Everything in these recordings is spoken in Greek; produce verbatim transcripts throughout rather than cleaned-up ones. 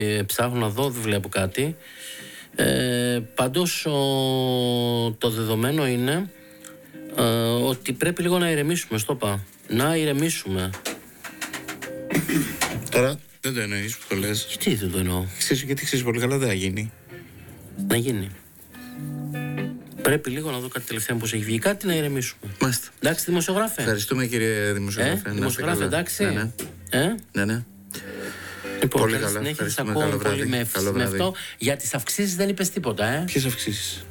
Ε, ψάχνω να δω, δεν βλέπω κάτι. Ε, πάντως ο, το δεδομένο είναι ε, ότι πρέπει λίγο να ηρεμήσουμε. Στο πα. Να ηρεμήσουμε. Τώρα δεν το εννοείς που το λες. Γιατί δεν το εννοώ? Ξέρεις, γιατί ξέρεις πολύ καλά δεν θα γίνει. Να γίνει. Πρέπει λίγο να δω κάτι τελευταία πως έχει βγει. Κάτι να ηρεμήσουμε. Μάλιστα. Εντάξει, δημοσιογράφε. Ευχαριστούμε, κύριε δημοσιογράφε. Ε, δημοσιογράφε, εντάξει. Ναι, ναι. Ε? ναι, ναι. Λοιπόν, πολύ καλή καλά. συνέχεια, σας Ευχαριστούμε. ακούω Καλό πολύ βράδυ. με, Καλό με βράδυ. αυτό. Για τις αυξήσεις δεν είπες τίποτα, ε. Ποιες αυξήσεις?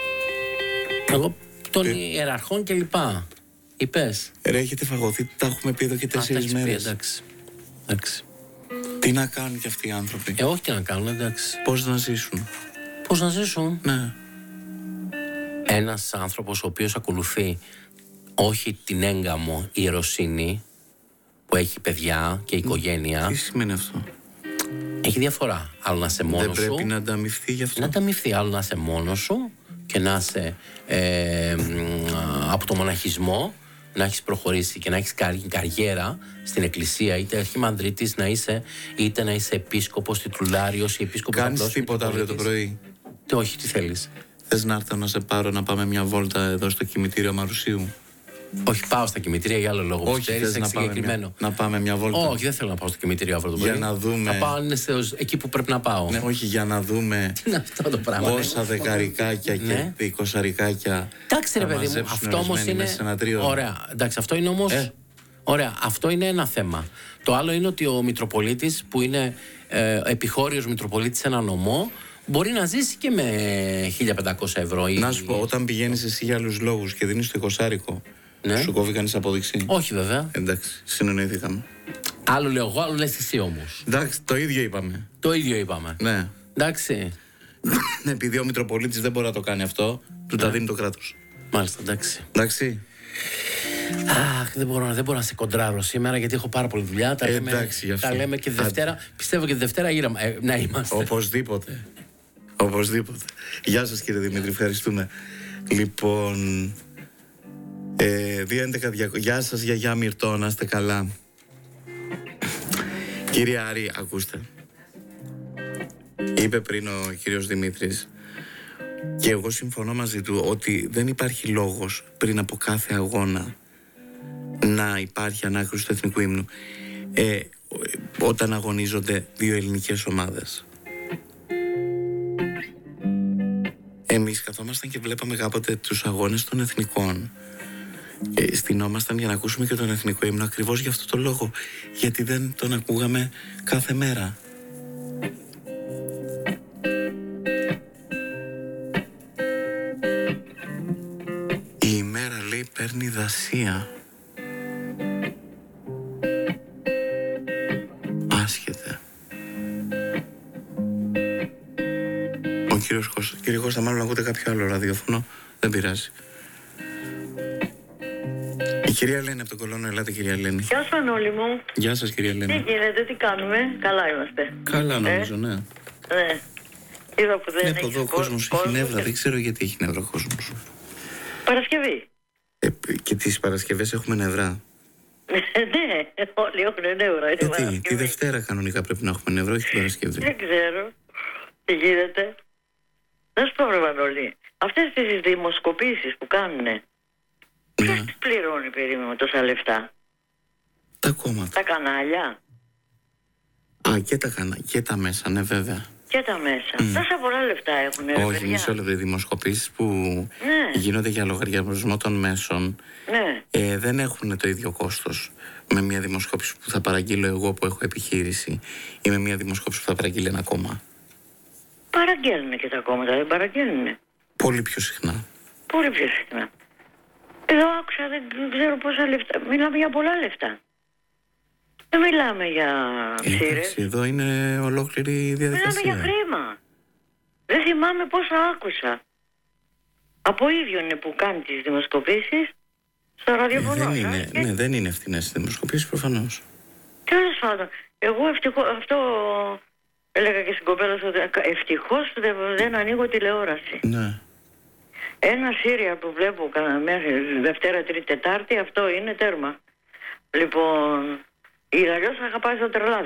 Εγώ των Ε. ιεραρχών και λοιπά. Είπες. Ρε, έχετε φαγωθεί, τα έχουμε πει εδώ και τέσσερις μέρες. Εντάξει. εντάξει. Τι να κάνουν κι αυτοί οι άνθρωποι? Ε, όχι τι να κάνουν, εντάξει. Πώς να ζήσουν? Πώς να ζήσουν? Ναι. Ένας άνθρωπος ο οποίος ακολουθεί όχι την έγκαμο ιεροσύνη που έχει παιδιά και οικογένεια. Τι σημαίνει αυτό? Έχει διαφορά. Άλλο να είσαι μόνος Δεν σου. πρέπει να ανταμυφθεί γι' αυτό? Να ανταμυφθεί. Άλλο να είσαι μόνος σου και να είσαι ε, από το μοναχισμό, να έχεις προχωρήσει και να έχεις καρι, καριέρα στην εκκλησία, είτε αρχιμανδρίτης να είσαι, είτε να είσαι επίσκοπος, τιτουλάριος ή επίσκοπος. Κάνεις τίποτα αύριο το πρωί? Τι, όχι, τι θέλεις? Θες να έρθω να σε πάρω να πάμε μια βόλτα εδώ στο κημητήριο Μαρουσίου? Όχι, πάω στα κημητήρια για άλλο λόγο. Όχι, θες να πάμε, μια, να πάμε μια βόλτα? Όχι, δεν θέλω να πάω στο κημητήριο αύριο το πρωί. Για να δούμε. Θα πάω είναι σε, εκεί που πρέπει να πάω. Ναι, όχι, για να δούμε. Τι είναι αυτό το πράγμα? Πόσα ναι. δεκαρικάκια Ναι. και εικοσαρικάκια. Εντάξει, ρε παιδί μου, αυτό όμως είναι. Ωραία, εντάξει, αυτό είναι όμως. Ε. Ωραία, αυτό είναι ένα θέμα. Το άλλο είναι ότι ο Μητροπολίτης, που είναι ε, επιχώριος Μητροπολίτης σε ένα νομό, μπορεί να ζήσει και με χίλια πεντακόσια ευρώ. Ή... Να σου πω, όταν πηγαίνεις εσύ για άλλους λόγους και δίνεις το εικοσάρικο, ναι. σου κόβει κανείς απόδειξη? Όχι, βέβαια. Εντάξει, συνεννοηθήκαμε. Άλλο λέω εγώ, άλλο λες εσύ όμως. Εντάξει, το ίδιο είπαμε. Το ίδιο είπαμε. Ναι. Εντάξει. Επειδή ο Μητροπολίτης δεν μπορεί να το κάνει αυτό, του ναι. τα δίνει το κράτος. Μάλιστα, εντάξει. Εντάξει. Αχ, δεν μπορώ, δεν μπορώ να σε κοντράρω σήμερα γιατί έχω πάρα πολλή δουλειά. Τα, ε, λέμε, εντάξει, τα λέμε και Δευτέρα. Α... Πιστεύω και τη Δευτέρα γύρα, ε, να είμαστε. Οπωσδήποτε. Οπωσδήποτε. Γεια σας, κύριε Δημήτρη, ευχαριστούμε. Λοιπόν, ε, δύο έντεκα διακόσια. Γεια σας, γιαγιά Μυρτώ, να είστε καλά. Κύριε Άρη, ακούστε. Είπε πριν ο κύριος Δημήτρης, και εγώ συμφωνώ μαζί του, ότι δεν υπάρχει λόγος πριν από κάθε αγώνα να υπάρχει ανάκριση του εθνικού ύμνου ε, όταν αγωνίζονται δύο ελληνικές ομάδες. Εμείς καθόμασταν και βλέπαμε κάποτε τους αγώνες των εθνικών. Ε, στηνόμασταν για να ακούσουμε και τον εθνικό ύμνο ακριβώς για αυτό το λόγο, γιατί δεν τον ακούγαμε κάθε μέρα. Η ημέρα, λέει, παίρνει δασία. Άσχετε. Ο κύριος Κώστα, κύριε Κώστα, μάλλον ακούτε κάποιο άλλο ραδιόφωνο. Δεν πειράζει. Η κυρία Ελένη από τον Κολώνο, ελάτε κυρία Ελένη. Γεια σας, Μανώλη μου. Γεια σας, κυρία Ελένη. Τι γίνεται, τι κάνουμε? Καλά είμαστε. Καλά νομίζω, ε? ναι. Ναι. Είδα που δεν ναι, εδώ ο κόσμος έχει νεύρα, και... δεν ξέρω γιατί έχει νεύρα ο κόσμος. Παρασκευή. Ε, και τις Παρασκευές έχουμε νευρά. Ναι, όλοι έχουν νεύρα. Γιατί, τη Δευτέρα κανονικά πρέπει να έχουμε νεύρα, όχι την Παρασκευή. Δεν ξέρω τι γίνεται. Να σου πω, ρε Μανώλη, αυτές τις δημοσκοπήσεις που κάνουνε, ναι. ποιος τις πληρώνει περίμενα τόσα λεφτά? Τα κόμματα. Τα κανάλια. Α, και τα, κανα... και τα μέσα, ναι, βέβαια. Και τα μέσα. Mm. Τόσα πολλά λεφτά έχουν. Ρε, όχι, μισό λεπτό. Οι δημοσκοπήσεις που ναι. γίνονται για λογαριασμό των μέσων ναι. ε, δεν έχουν το ίδιο κόστος με μια δημοσκόπηση που θα παραγγείλω εγώ που έχω επιχείρηση ή με μια δημοσκόπηση που θα παραγγείλει ένα κόμμα. Παραγγέλνουν και τα κόμματα, δεν παραγγέλνουν? Πολύ πιο συχνά. Πολύ πιο συχνά. Εδώ άκουσα, δεν ξέρω πόσα λεφτά. Μιλάμε για πολλά λεφτά. Δεν μιλάμε για ψήρες. Ε, εδώ είναι ολόκληρη διαδικασία. Μιλάμε για χρήμα. Δεν θυμάμαι πόσα άκουσα. Από ίδιο είναι που κάνει τις δημοσκοπήσεις στο ραδιοφωνό. Ε, δεν είναι, και... Ναι, δεν είναι ευθυνές οι δημοσκοπήσεις προφανώς. Τέλος πάντων, εγώ ευτυχώς, αυτό έλεγα και στην κοπέλα σου, ευτυχώς δεν, δεν ανοίγω τηλεόραση. Ναι. Ένα Σύρια που βλέπω μέχρι Δευτέρα, Τρίτη, Τετάρτη, αυτό είναι τέρμα. Λοιπόν, ή αλλιώς θα είχα πάει στο τρελάδικο.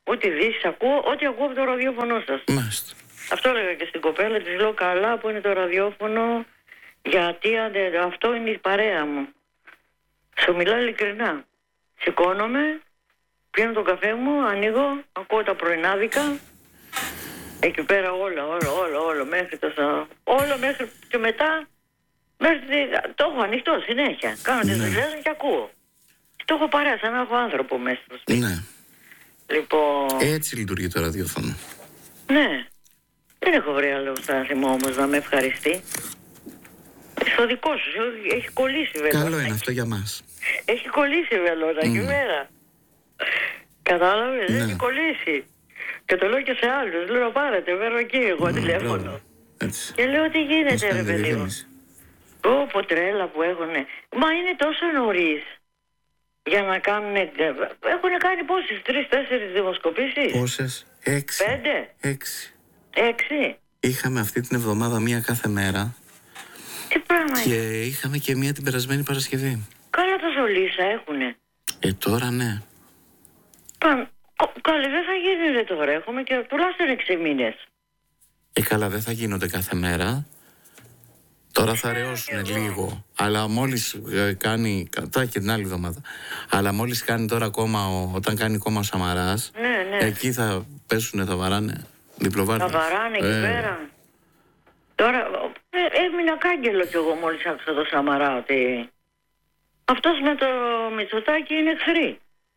ούτε ειδήσεις ακούω, ό,τι ακούω από το ραδιόφωνο σας. Μάλιστα. Αυτό έλεγα και στην κοπέλα, της λέω καλά που είναι το ραδιόφωνο, γιατί αντε, αυτό είναι η παρέα μου. Σου μιλάω ειλικρινά. Σηκώνομαι, πίνω τον καφέ μου, ανοίγω, ακούω τα πρωινάδικα. Εκεί πέρα όλα, όλα, όλα, όλα, μέχρι το όλο μέχρι και μετά, μέχρι, το έχω ανοιχτό συνέχεια. Κάνω τις δουλειές και ακούω. Το έχω παρέα, σαν να έχω άνθρωπο μέσα στο σπίτι. Ναι. Λοιπόν... Έτσι λειτουργεί το ραδιόφωνο. Ναι. Δεν έχω βρει άλλο στάθμο όμως να με ευχαριστεί. Στο δικό σου, έχει κολλήσει βέβαια. Καλό είναι αυτό για μας. Έχει κολλήσει βελόνα mm. και μέρα. Κατάλαβες, ναι. Έχει κολλήσει. Και το λέω και σε άλλους. Λέω πάρετε, βέρω εκεί εγώ mm, τηλέφωνο. Και λέω τι γίνεται ρε παιδί μου. Ω τρέλα που έχουνε. Μα είναι τόσο νωρίς για να κάνουν. Έχουν κάνει πόσες, τρεις, τέσσερις δημοσκοπήσεις. Πόσες, έξι. Πέντε. Έξι. Έξι. Είχαμε αυτή την εβδομάδα μία κάθε μέρα. Τι πράγμα και είναι. είχαμε και μία την περασμένη Παρασκευή. Καλά τόσο λύσα έχουνε. Ε τώρα ναι. Παν, καλή δεν θα γίνει ρε τώρα. Έχουμε και τουλάχιστον έξι μήνες. Ε καλά δεν θα γίνονται κάθε μέρα. Τώρα θα ρεώσουν λίγο. Αλλά μόλις ε, κάνει. Τώρα και την άλλη εβδομάδα. Αλλά μόλις κάνει τώρα ακόμα ο, όταν κάνει κόμμα ο Σαμαράς. Ναι, ναι. Εκεί θα πέσουνε, θα βαράνε. Θα βαράνε εκεί ε. πέρα. Τώρα ε, έμεινα κάγκελο κι εγώ μόλις άκουσα το Σαμαρά ότι αυτός με το Μητσοτάκη είναι εχθρή.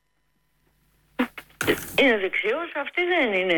Είναι δεξιός, αυτή δεν είναι.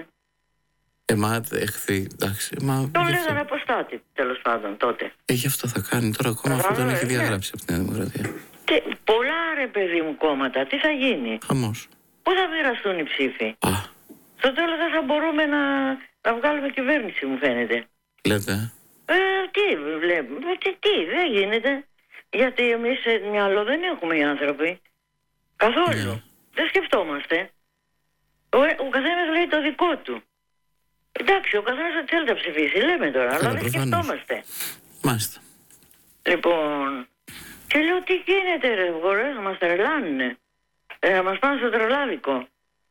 Ε, μα εχθρή, εντάξει. Μα, τον λέγανε αποστάτη, τέλος πάντων τότε. Ε, γι' αυτό θα κάνει τώρα ακόμα, αυτό τον έχει διαγράψει από την Δημοκρατία. Τι, πολλά ρε παιδί μου κόμματα, τι θα γίνει. Χαμός. Πού θα μοιραστούν οι ψήφοι. Α. Στο τέλος δεν θα μπορούμε να, να βγάλουμε κυβέρνηση μου φαίνεται. Λέτε. Ε, τι βλέπουμε, τι, τι, δεν γίνεται. Γιατί εμείς μυαλό δεν έχουμε οι άνθρωποι. Καθόλου. Yeah. Δεν σκεφτόμαστε. Ο, ο καθένας λέει το δικό του. Εντάξει, ο καθένας θέλει να ψηφίσει, λέμε τώρα, αλλά δεν σκεφτόμαστε. Μάλιστα. Λοιπόν, και λέω τι γίνεται ρε γορές, να μας τρελάνουνε. Ε, να μας πάνε στο τρελάδικο.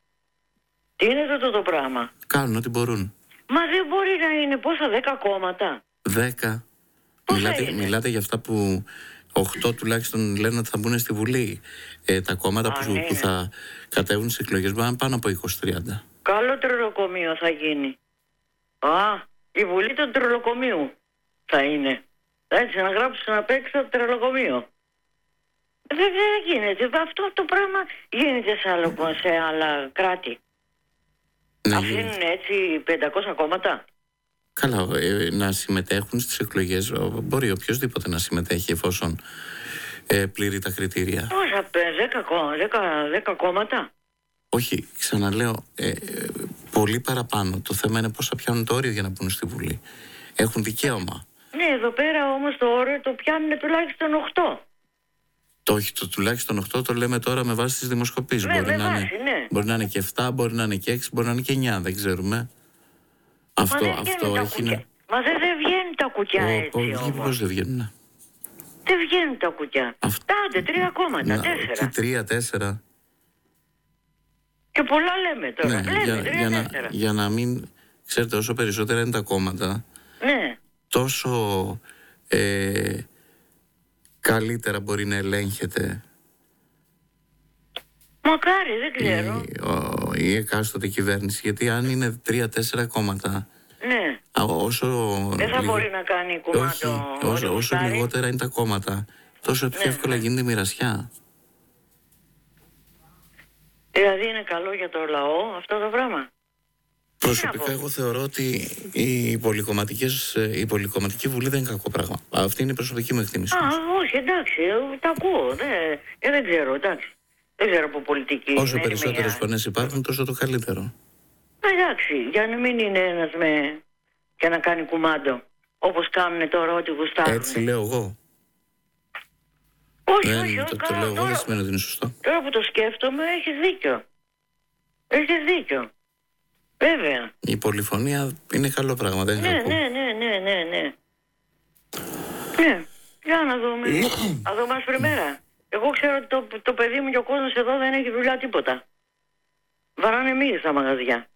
Τι είναι αυτό το πράγμα. Κάνουν ό,τι μπορούν. Μα δεν μπορεί να είναι πόσα, δέκα κόμματα. Δέκα. Μιλάτε, μιλάτε για αυτά που οχτώ τουλάχιστον λένε ότι θα μπουν στη Βουλή. Ε, τα κόμματα Α, που, ναι, που θα κατέβουν στις εκλογές μπορεί πάνω από είκοσι τριάντα. Καλό τρελοκομείο θα γίνει. Α, η Βουλή του τρελοκομείου θα είναι. Έτσι να γράψουν απ' έξω τρελοκομείο. Δεν, δεν γίνεται. Αυτό το πράγμα γίνεται σε, άλλο, σε άλλα κράτη. Ναι, αφήνουν έτσι πεντακόσια κόμματα. Καλά, ε, να συμμετέχουν στις εκλογές. Μπορεί οποιοδήποτε να συμμετέχει εφόσον ε, πληρεί τα κριτήρια. Πόσα, δέκα κόμματα. Όχι, ξαναλέω, ε, ε, πολύ παραπάνω. Το θέμα είναι πώς θα πιάνουν το όριο για να μπουν στη Βουλή. Έχουν δικαίωμα. Ναι, εδώ πέρα όμως το όριο το πιάνουν τουλάχιστον οκτώ. Το, το τουλάχιστον οκτώ το λέμε τώρα με βάση τις δημοσκοπήσεις. Ναι, μπορεί, να βάση, είναι, ναι. μπορεί να είναι και επτά, μπορεί να είναι και έξι, μπορεί να είναι και εννιά, δεν ξέρουμε. Αυτό, Μα αυτό έχει να... Μα δεν, δεν βγαίνουν τα κουκιά ο, έτσι ο, όμως. Πώς δεν βγαίνουν. Δεν βγαίνουν τα κουκιά. Αυτά, τρία κόμματα, να, τέσσερα. Τι τρία, τέσσερα. Και πολλά λέμε τώρα. Ναι, λέμε, για, τρία, για, να, για να μην... Ξέρετε, όσο περισσότερα είναι τα κόμματα, ναι, τόσο ε, καλύτερα μπορεί να ελέγχεται. Μακάρι, δεν ξέρω. Η, ο, η εκάστοτε κυβέρνηση. Γιατί αν είναι τρία-τέσσερα κόμματα, ναι, όσο δεν θα λιγο... μπορεί να κάνει κουμάντο. Όχι, όσο, όσο λιγότερα είναι τα κόμματα, τόσο πιο ναι, εύκολα ναι. γίνεται η μοιρασιά. Δηλαδή είναι καλό για το λαό αυτό το πράγμα. Προσωπικά εγώ θεωρώ ότι η, πολυκομματικές, η πολυκομματική βουλή δεν είναι κακό πράγμα. Αυτή είναι η προσωπική μου εκτίμηση. Α, όχι, εντάξει, τα ακούω. Δεν, ε, δεν ξέρω, εντάξει. Δεν ξέρω από πολιτική. Όσο περισσότερες για... φωνές υπάρχουν, τόσο το καλύτερο. Εντάξει, για να μην είναι ένας με... και να κάνει κουμάντο. Όπως κάνουν τώρα ό,τι γουστάρουν. Έτσι λέω εγώ. Όχι, δεν, όχι, το, όχι. Το λέω εγώ, δεν σημαίνει ότι είναι σωστό. Τώρα που το σκέφτομαι, έχεις δίκιο. Έχεις δίκιο. Βέβαια. Η πολυφωνία είναι καλό πράγμα, δεν είναι ναι, κακό. ναι, ναι, ναι, ναι, ναι. Ναι, για να δούμε. Να δούμε άσπρη μέρα. Εγώ ξέρω ότι το, το παιδί μου και ο κόσμος εδώ δεν έχει δουλειά τίποτα. βαράνε μύγες στα μαγαζιά.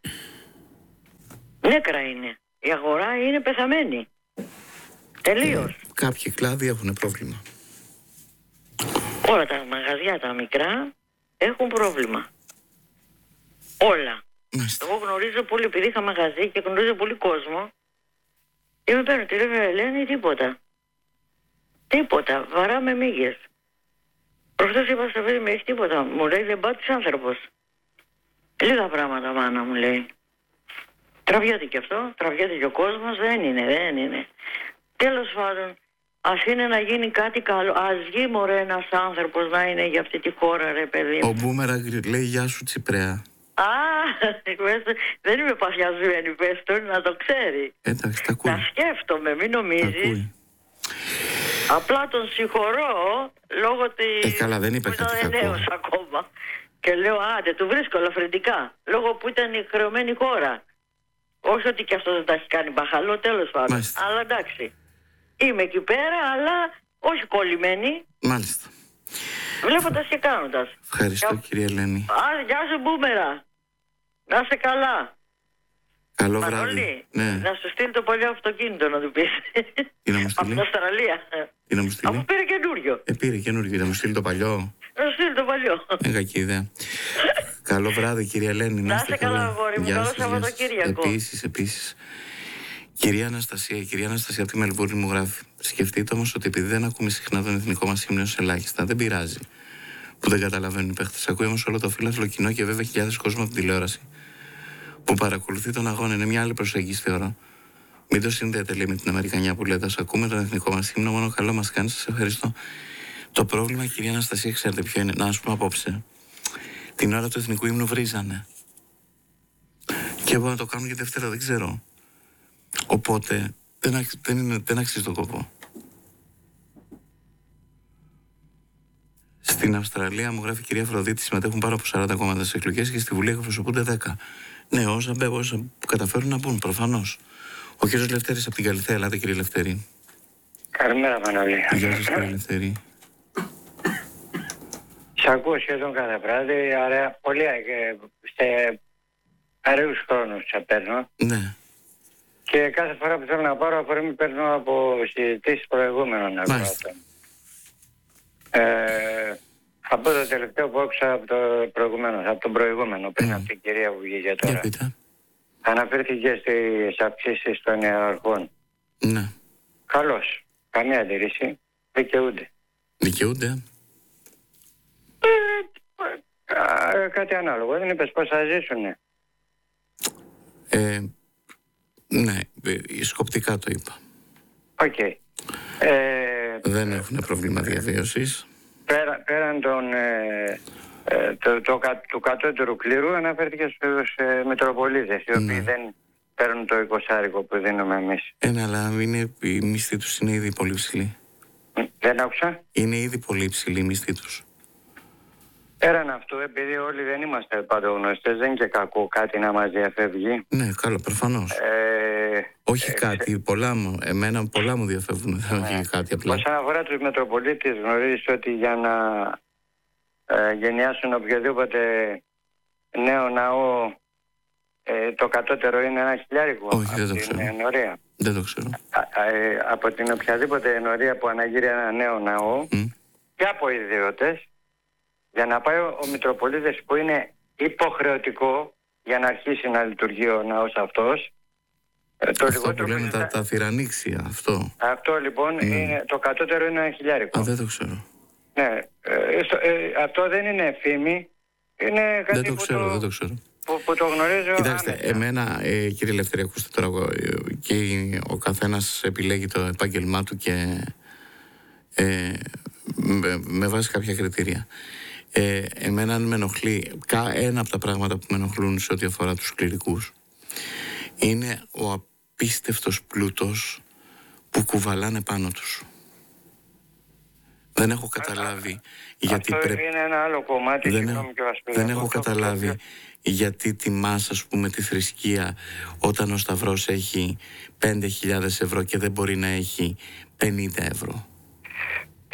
Νέκρα είναι. Η αγορά είναι πεθαμένη. Τελείως. Ε, κάποιοι κλάδοι έχουν πρόβλημα. Όλα τα μαγαζιά τα μικρά έχουν πρόβλημα. Όλα. Μάλιστα. Εγώ γνωρίζω πολύ, επειδή είχα μαγαζί και γνωρίζω πολύ κόσμο. Και με παίρνω τηλέφωνο, Ελένη, τίποτα. Τίποτα. Βαράμε μύγες. Προχτές είπα στο παιδί μου, έχει τίποτα. Μου λέει, δεν πάτησε άνθρωπος. Λίγα πράγματα, μάνα μου λέει. Τραβιέται και αυτό, τραβιέται και ο κόσμος. Δεν είναι, δεν είναι. Τέλος πάντων, ας είναι να γίνει κάτι καλό. Ας βγει, μωρέ, ένας άνθρωπος να είναι για αυτή τη χώρα, ρε παιδί μου. Ο Μπούμεραγκ λέει, γεια σου Τσιπρέα. Α, δεν είμαι παθιασμένη, πες τον, να το ξέρει. Εντάξει, τα ακούει. Να σκέφτομαι, μην νομίζεις. Απλά τον συγχωρώ λόγω της... Ε, καλά, δεν είπε κάτι κακό. Νέος ακόμα. Και λέω, άντε, του βρίσκω ελαφρυντικά. Λόγω που ήταν η χρεωμένη χώρα. Όχι ότι και αυτό δεν τα έχει κάνει μπαχαλό, τέλος πάντων. Μάλιστα. Αλλά εντάξει. Είμαι εκεί πέρα, αλλά όχι κολλημένη. Μάλιστα. Βλέποντας και κάνοντας. Ευχαριστώ, Για... κυρία Ελένη. Α, γεια σου Μπούμερα. Να είσαι καλά. Καλό Μανώλη, βράδυ. Ναι. Να σου στείλει το παλιό αυτοκίνητο να του πεις. Τι να μου στείλει? Από την Αυστραλία. Τι να μου στείλει? Αφού πήρε καινούριο. Ε, πήρε καινούριο. Να μου στείλει το παλιό. Να σου στείλει το παλιό. Ε, κακή ιδέα. Καλό βράδυ, κυρία Ελένη. Να είστε καλά, αγόρι μου. Καλό Σαββατοκύριακο. Επίσης, επίσης. Κυρία Αναστασία, η κυρία Αναστασία από τη Μελβούρνη μου γράφει. Σκεφτείτε όμως ότι επειδή δεν ακούμε συχνά τον εθνικό μας ύμνο ελάχιστα, δεν πειράζει που δεν καταλαβαίνουν οι παίχτες. Ακούει όμως όλο το φίλαθλο κοινό και βέβαια χιλιάδες κόσμο από την τηλεόραση που παρακολουθεί τον αγώνα. Είναι μια άλλη προσέγγιση, θεωρώ. Μην το συνδέετε, λέει, με την Αμερικανιά που λέτε. Ας ακούμε τον εθνικό μας ύμνο, μόνο καλό μας κάνει. Σας ευχαριστώ. Το πρόβλημα, κυρία Αναστασία, ξέρετε ποιο είναι? Να, ας πούμε απόψε. Την ώρα του εθνικού ύμνου βρίζανε. Και εγώ να το κάνω και Δευτέρα, δεν ξέρω. Οπότε δεν, αξ, δεν, είναι, δεν αξίζει τον κόπο. Στην Αυστραλία, μου γράφει η κυρία Αφροδίτη, συμμετέχουν πάνω από σαράντα κόμματα στις εκλογές και στη Βουλή εκπροσωπούνται δέκα. Ναι, όσα, όσα καταφέρουν να μπουν, προφανώς. Ο κύριος Λευτέρης από την Καλυθέα, ελάτε κύριε Λευτέρη. Καλημέρα, Μανώλη. Γεια σας, κύριε Λευτέρη. Σ' ακούω σχεδόν κάθε βράδυ, άρα πολύ σε αραιούς χρόνους σε παίρνω. Ναι. Και κάθε φορά που θέλω να πάρω αφορμή παίρνω από συζητήσεις προηγούμενων ακροατών. Ε, από το τελευταίο που άκουσα από, το προηγούμενο, από τον προηγούμενο, πριν mm. από την κυρία που βγήκε τώρα. Για αναφέρθηκε στις αυξήσεις των ιεραρχών. Ναι. Καλώς. Καμία αντίρρηση. Δικαιούνται. Δικαιούνται. Ε, ε, κάτι ανάλογο. Δεν είπες πώς θα ζήσουνε. Ε, ναι, σκοπτικά το είπα. Οκ. Okay. Ε, δεν έχουν πρόβλημα διαβίωσης. Πέρα, πέραν των, ε, ε, το, το, το, του κατώτερου κλήρου αναφέρθηκε στους ε, Μητροπολίτες, οι οποίοι ναι. δεν παίρνουν το εικοσάρικο που δίνουμε εμείς. Ε, ναι, αλλά είναι, η μισθή τους είναι ήδη πολύ ψηλή. Δεν άκουσα. Είναι ήδη πολύ ψηλή η μισθή τους. Πέραν αυτού, επειδή όλοι δεν είμαστε παντογνωστές, δεν είναι και κακό κάτι να μας διαφεύγει. Ναι, καλό, προφανώς. Ε, όχι ε, κάτι, ε, πολλά μου, εμένα πολλά μου διαφεύγουν, δεν είναι κάτι απλά. Όσον αφορά τους Μητροπολίτες, γνωρίζεις ότι για να ε, γενιάσουν οποιοδήποτε νέο ναό, ε, το κατώτερο είναι ένα χιλιάρικο. Όχι, δεν το ξέρω. Ενορία. Δεν το ξέρω. Α, ε, από την οποιαδήποτε ενορία που αναγείρει ένα νέο ναό mm. και από ιδιώτες, για να πάει ο, ο Μητροπολίτης που είναι υποχρεωτικό για να αρχίσει να λειτουργεί ο ναός αυτός. Ε, το αυτό που λένε τα, τα θυρανίξια, αυτό. Αυτό λοιπόν, mm. είναι, το κατώτερο είναι ένα χιλιάρικο. Α, δεν το ξέρω. Ναι, ε, στο, ε, αυτό δεν είναι φήμη, είναι κάτι δεν το που, ξέρω, το, δεν το ξέρω. Που, που το γνωρίζω. Κοιτάξτε, άμεσα. εμένα, ε, κύριε Ελευθερία, ακούστε τώρα, και ο καθένας επιλέγει το επάγγελμά του και ε, με, με βάση κάποια κριτήρια. Ε, εμένα αν με ενοχλεί, ένα από τα πράγματα που με ενοχλούν σε ό,τι αφορά τους κληρικούς είναι ο απίστευτος πλούτος που κουβαλάνε πάνω τους. Δεν έχω καταλάβει α, γιατί αυτό πρέπει... είναι ένα άλλο κομμάτι. Δεν, έχω, δεν έχω καταλάβει γιατί τιμάς, ας πούμε, τη θρησκεία όταν ο Σταυρός έχει πέντε χιλιάδες ευρώ και δεν μπορεί να έχει πενήντα ευρώ. Ε,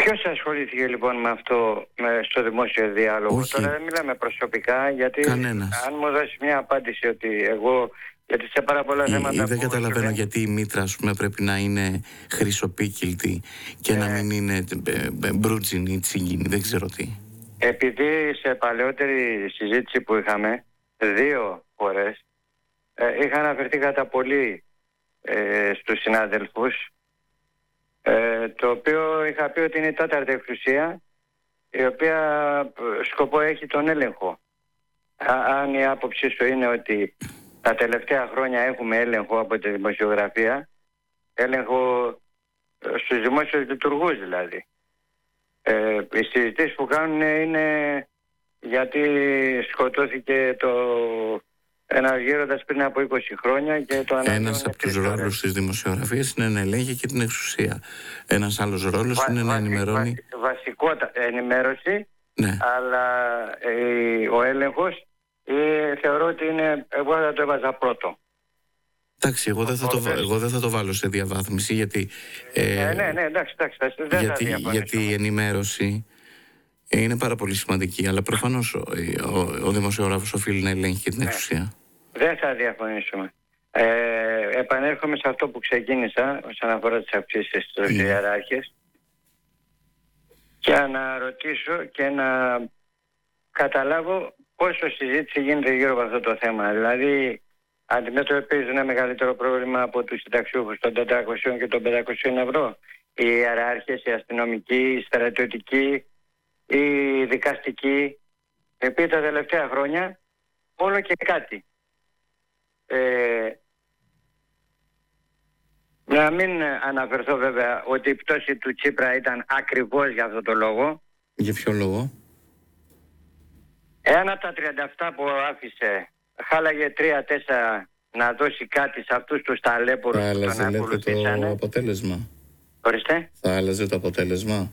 Ποιος ασχολήθηκε λοιπόν με αυτό με, στο δημόσιο διάλογο? Όχι. Τώρα δεν μιλάμε προσωπικά, γιατί Κανένας. αν μου δώσει μια απάντηση ότι εγώ, γιατί σε πάρα πολλά Ή, θέματα... ή δεν που καταλαβαίνω συμβαίνει, γιατί η μήτρα, ας πούμε, πρέπει να είναι χρυσοπίκυλτη και Ε. να μην είναι ε, ε, μπρούτζινη ή τσιγκίνη, δεν ξέρω τι. επειδή σε παλαιότερη συζήτηση που είχαμε δύο φορές ε, είχα αναφερθεί κατά πολύ ε, στους συνάδελφους, ε, το οποίο είχα πει ότι είναι η τέταρτη εξουσία, η οποία ε, σκοπό έχει τον έλεγχο. Α, αν η άποψή σου είναι ότι τα τελευταία χρόνια έχουμε έλεγχο από τη δημοσιογραφία, έλεγχο ε, στους δημόσιους λειτουργούς δηλαδή. Ε, οι συζητήσεις που κάνουν είναι γιατί σκοτώθηκε το ένας γέροντας πριν από είκοσι χρόνια και το αναλύουν. Ένας από τους ρόλους της δημοσιογραφίας είναι να ελέγχει και την εξουσία. Ένας άλλος ρόλος Βα, είναι να βασι, ενημερώνει. Βα, βασικότα ενημέρωση, Ναι. αλλά ε, ο έλεγχος ε, θεωρώ ότι είναι, εγώ θα το έβαζα πρώτο. Εντάξει, εγώ δεν, θα το, εγώ δεν θα το βάλω σε διαβάθμιση, γιατί, ε, Ε, ναι, ναι, εντάξει, εντάξει, δεν γιατί, θα γιατί η ενημέρωση είναι πάρα πολύ σημαντική, αλλά προφανώς ο, ο, ο δημοσιογράφος οφείλει να ελέγχει και την εξουσία. Δεν θα διαφωνήσουμε. Ε, επανέρχομαι σε αυτό που ξεκίνησα όσον αφορά τις αυξήσεις στους Mm. ιεράρχες και να ρωτήσω και να καταλάβω πόσο συζήτηση γίνεται γύρω από αυτό το θέμα. Δηλαδή, αντιμετωπίζουν ένα μεγαλύτερο πρόβλημα από τους συνταξιούχους των τετρακοσίων και των πεντακοσίων ευρώ. Οι ιεράρχες, οι αστυνομικοί, οι στρατιωτικοί, οι δικαστικοί, οι οποίοι τα τελευταία χρόνια όλο και κάτι. Ε, να μην αναφερθώ βέβαια ότι η πτώση του Τσίπρα ήταν ακριβώς για αυτό το λόγο. Για ποιο λόγο? Ένα από τα τριάντα επτά που άφησε χάλαγε τρία τέσσερα να δώσει κάτι σε αυτούς τους ταλέπορους Θα που τον άλλαζε, λέτε, ακολουθήσανε. το αποτέλεσμα. Ορίστε. Θα άλλαζε το αποτέλεσμα.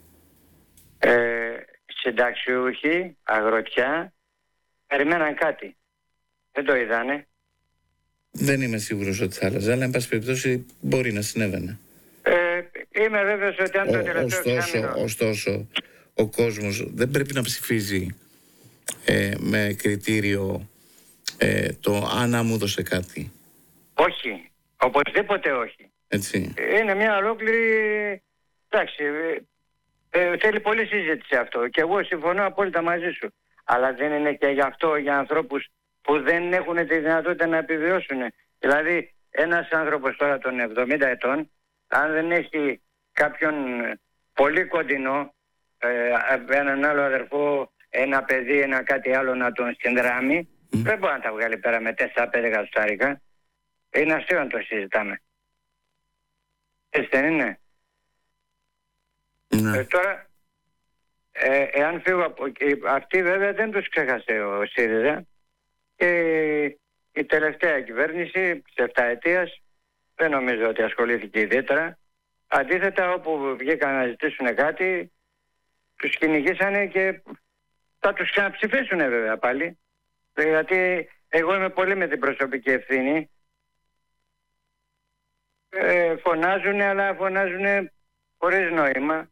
Ε, συνταξιούχοι, αγροτιά, περιμέναν κάτι. Δεν το είδανε. Δεν είμαι σίγουρος ότι θα άλλαζε, αλλά εν πάση περιπτώσει μπορεί να συνέβαινε. Ε, είμαι βέβαιος ότι αν το Ο, τελευταίο ωστόσο, εξάμηνο... ωστόσο, ο κόσμος δεν πρέπει να ψηφίζει ε, με κριτήριο ε, το αν μου έδωσε κάτι. Όχι, οπωσδήποτε όχι. Έτσι. Είναι μια ολόκληρη... Εντάξει, ε, ε, θέλει πολλή συζήτηση αυτό και εγώ συμφωνώ απόλυτα μαζί σου. Αλλά δεν είναι και γι' αυτό για ανθρώπους που δεν έχουν τη δυνατότητα να επιβιώσουν. Δηλαδή ένας άνθρωπος τώρα των εβδομήντα ετών, αν δεν έχει κάποιον πολύ κοντινό, ε, έναν άλλο αδερφό, ένα παιδί, ένα κάτι άλλο να τον συνδράμει, mm. δεν μπορεί να τα βγάλει πέρα με τέσσερα πέντε εκατοστάρικα. Είναι αστείο να το συζητάμε. Έτσι δεν είναι? Ναι. Ε, τώρα, ε, εάν φύγω από... Αυτοί βέβαια δεν τους ξέχασε ο ΣΥΡΙΖΑ και η τελευταία κυβέρνηση της επταετίας δεν νομίζω ότι ασχολήθηκε ιδιαίτερα. Αντίθετα, όπου βγήκαν να ζητήσουν κάτι, τους κυνηγήσανε και θα τους ξαναψηφίσουν βέβαια πάλι. Γιατί εγώ είμαι πολύ με την προσωπική ευθύνη. Ε, φωνάζουν, αλλά φωνάζουν χωρίς νόημα.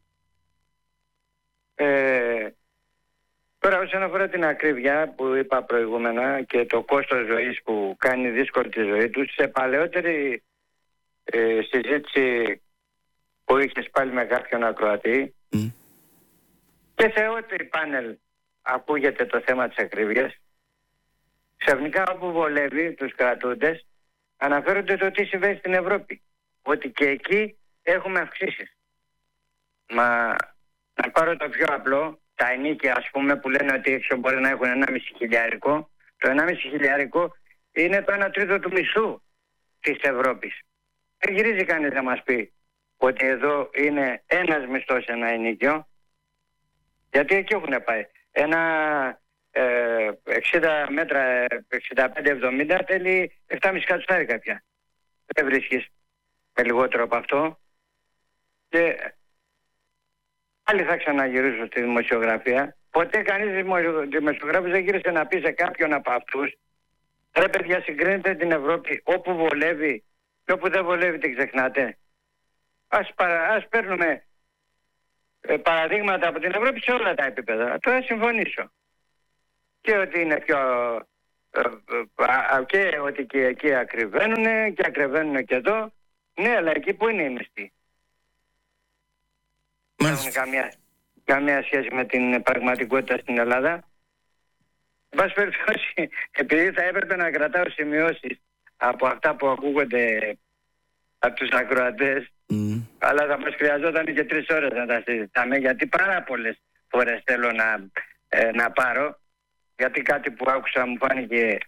Ε, τώρα όσον αφορά την ακρίβεια που είπα προηγούμενα και το κόστος ζωής που κάνει δύσκολη τη ζωή τους, σε παλαιότερη ε, συζήτηση που είχες πάλι με κάποιον ακροατή mm. και σε ό,τι πάνελ ακούγεται το θέμα της ακρίβειας, ξαφνικά όπου βολεύει τους κρατούντες αναφέρονται το τι συμβαίνει στην Ευρώπη, ότι και εκεί έχουμε αυξήσεις. Μα να πάρω το πιο απλό, τα ενίκια ας πούμε που λένε ότι έξω μπορεί να έχουν ενάμιση χιλιάρικο, το ενάμιση χιλιάρικο είναι το ένα τρίτο του μισθού της Ευρώπης. Δεν γυρίζει κανείς να μας πει ότι εδώ είναι ένας μισθός ένα ενίκιο, γιατί εκεί έχουν πάει. Ένα ε, εξήντα μέτρα, εξήντα πέντε εβδομήντα θέλει επτά κόμμα πέντε εκατοστάρικα πια. Δεν βρίσκεις με λιγότερο από αυτό. Και άλλοι θα ξαναγυρίσουν στη δημοσιογραφία. Ποτέ κανείς δημοσιογράφος δεν γύρισε να πει σε κάποιον από αυτούς, ρε παιδιά, συγκρίνετε την Ευρώπη όπου βολεύει και όπου δεν βολεύει την ξεχνάτε. Ας, παρα, ας παίρνουμε ε, παραδείγματα από την Ευρώπη σε όλα τα επίπεδα. Τώρα συμφωνήσω. Και ότι είναι πιο... Ε, ε, και ότι και εκεί ακριβένουν και ακριβένουν και εδώ. Ναι, αλλά εκεί που είναι οι μισθοί. Δεν έχουν καμία, καμία σχέση με την πραγματικότητα στην Ελλάδα. Εν πάση περιπτώσει, επειδή θα έπρεπε να κρατάω σημειώσεις από αυτά που ακούγονται από τους ακροατές, mm. αλλά θα μας χρειαζόταν και τρεις ώρες να τα συζητάμε, γιατί πάρα πολλές φορές θέλω να, ε, να πάρω, γιατί κάτι που άκουσα μου φάνηκε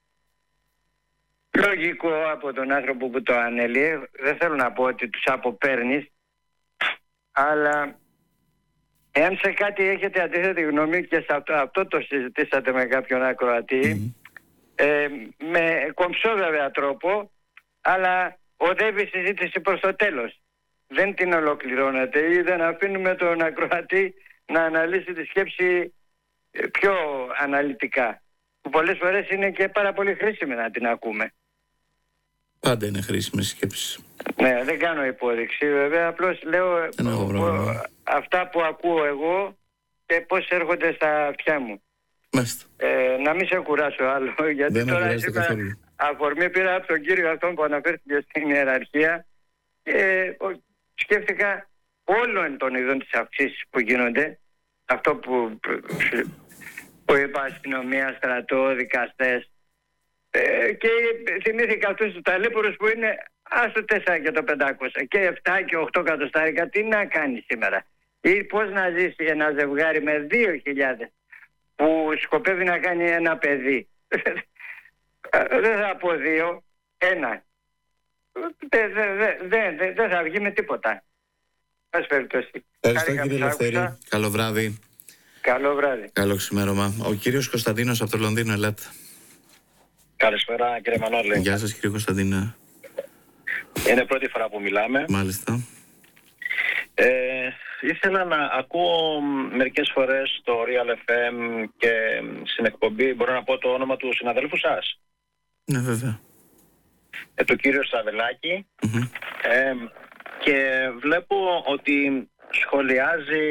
λογικό από τον άνθρωπο που το ανέλυε. Δεν θέλω να πω ότι τους αποπαίρνεις, αλλά εάν σε κάτι έχετε αντίθετη γνώμη, και σε αυτό, αυτό το συζητήσατε με κάποιον ακροατή, mm. ε, με κομψό βέβαια τρόπο, αλλά οδεύει η συζήτηση προς το τέλος. Δεν την ολοκληρώνεται ή δεν αφήνουμε τον ακροατή να αναλύσει τη σκέψη πιο αναλυτικά, που πολλές φορές είναι και πάρα πολύ χρήσιμη να την ακούμε. Πάντα είναι χρήσιμη σκέψη. Ναι, δεν κάνω υπόδειξη βέβαια, απλώς λέω ο, αυτά που ακούω εγώ και πώς έρχονται στα αυτιά μου. Ε, να μην σε κουράσω άλλο, γιατί δεν τώρα σήμερα αφορμή πήρα από τον κύριο αυτόν που αναφέρθηκε στην ιεραρχία και σκέφτηκα όλων των ειδών της αυξήσης που γίνονται, αυτό που, που είπα, αστυνομία, στρατό, δικαστές, ε, και θυμήθηκα αυτούς τους ταλέπορους που είναι άστο τέσσερα και το πεντακόσια και επτά και οκτώ εκατοστάρικα. Τι να κάνει σήμερα, ή πώς να ζήσει ένα ζευγάρι με δύο χιλιάδες που σκοπεύει να κάνει ένα παιδί. Δεν θα πω δύο, ένα. Δεν δε, δε, δε, δε θα βγει με τίποτα. Ας περιπτώσει. Ευχαριστώ κύριε Ελευθερή. Καλό βράδυ. Καλό βράδυ. Καλό ξημέρωμα. Ο κύριος Κωνσταντίνος από το Λονδίνο, ελάτε. Καλησπέρα κύριε Μανώλη. Γεια σας κύριε Κωνσταντίνο. Είναι πρώτη φορά που μιλάμε. Μάλιστα. Ε, ήθελα να ακούω μερικές φορές το Real εφ εμ και στην εκπομπή, μπορώ να πω το όνομα του συναδέλφου σας? Ναι, βέβαια. Ε, του κύριου Στραβελάκη. Mm-hmm. Ε, και βλέπω ότι σχολιάζει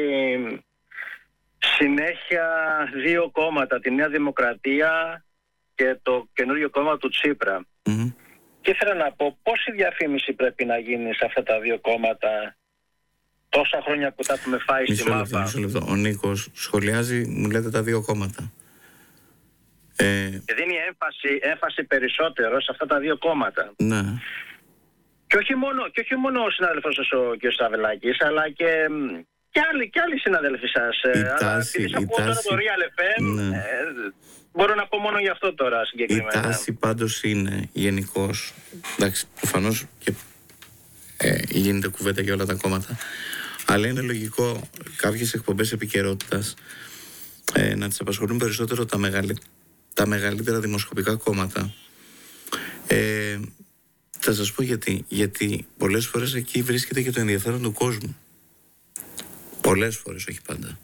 συνέχεια δύο κόμματα, τη Νέα Δημοκρατία και το καινούριο κόμμα του Τσίπρα. Mm-hmm. Και ήθελα να πω πόση διαφήμιση πρέπει να γίνει σε αυτά τα δύο κόμματα τόσα χρόνια που τα έχουμε φάει στη μάπα. Μισό λεπτό. Ο Νίκος σχολιάζει, μου λέτε, τα δύο κόμματα. Ε... Και δίνει έμφαση, έμφαση περισσότερο σε αυτά τα δύο κόμματα. Ναι. Και όχι μόνο, και όχι μόνο ο συνάδελφος σας ο κ. Σταβελάκης, αλλά και, και, άλλοι, και άλλοι συνάδελφοι σας. Η τάση, αλλά η τάση, το Real εφ εμ, ναι. ε, μπορώ να πω μόνο γι' αυτό τώρα συγκεκριμένα. Η τάση πάντως είναι γενικώς, εντάξει, προφανώς και ε, γίνεται κουβέντα για όλα τα κόμματα, αλλά είναι λογικό κάποιες εκπομπές επικαιρότητας ε, να τις απασχολούν περισσότερο τα, μεγαλ... τα μεγαλύτερα δημοσκοπικά κόμματα. Ε, θα σας πω γιατί. Γιατί πολλές φορές εκεί βρίσκεται και το ενδιαφέρον του κόσμου. Πολλές φορές, όχι πάντα.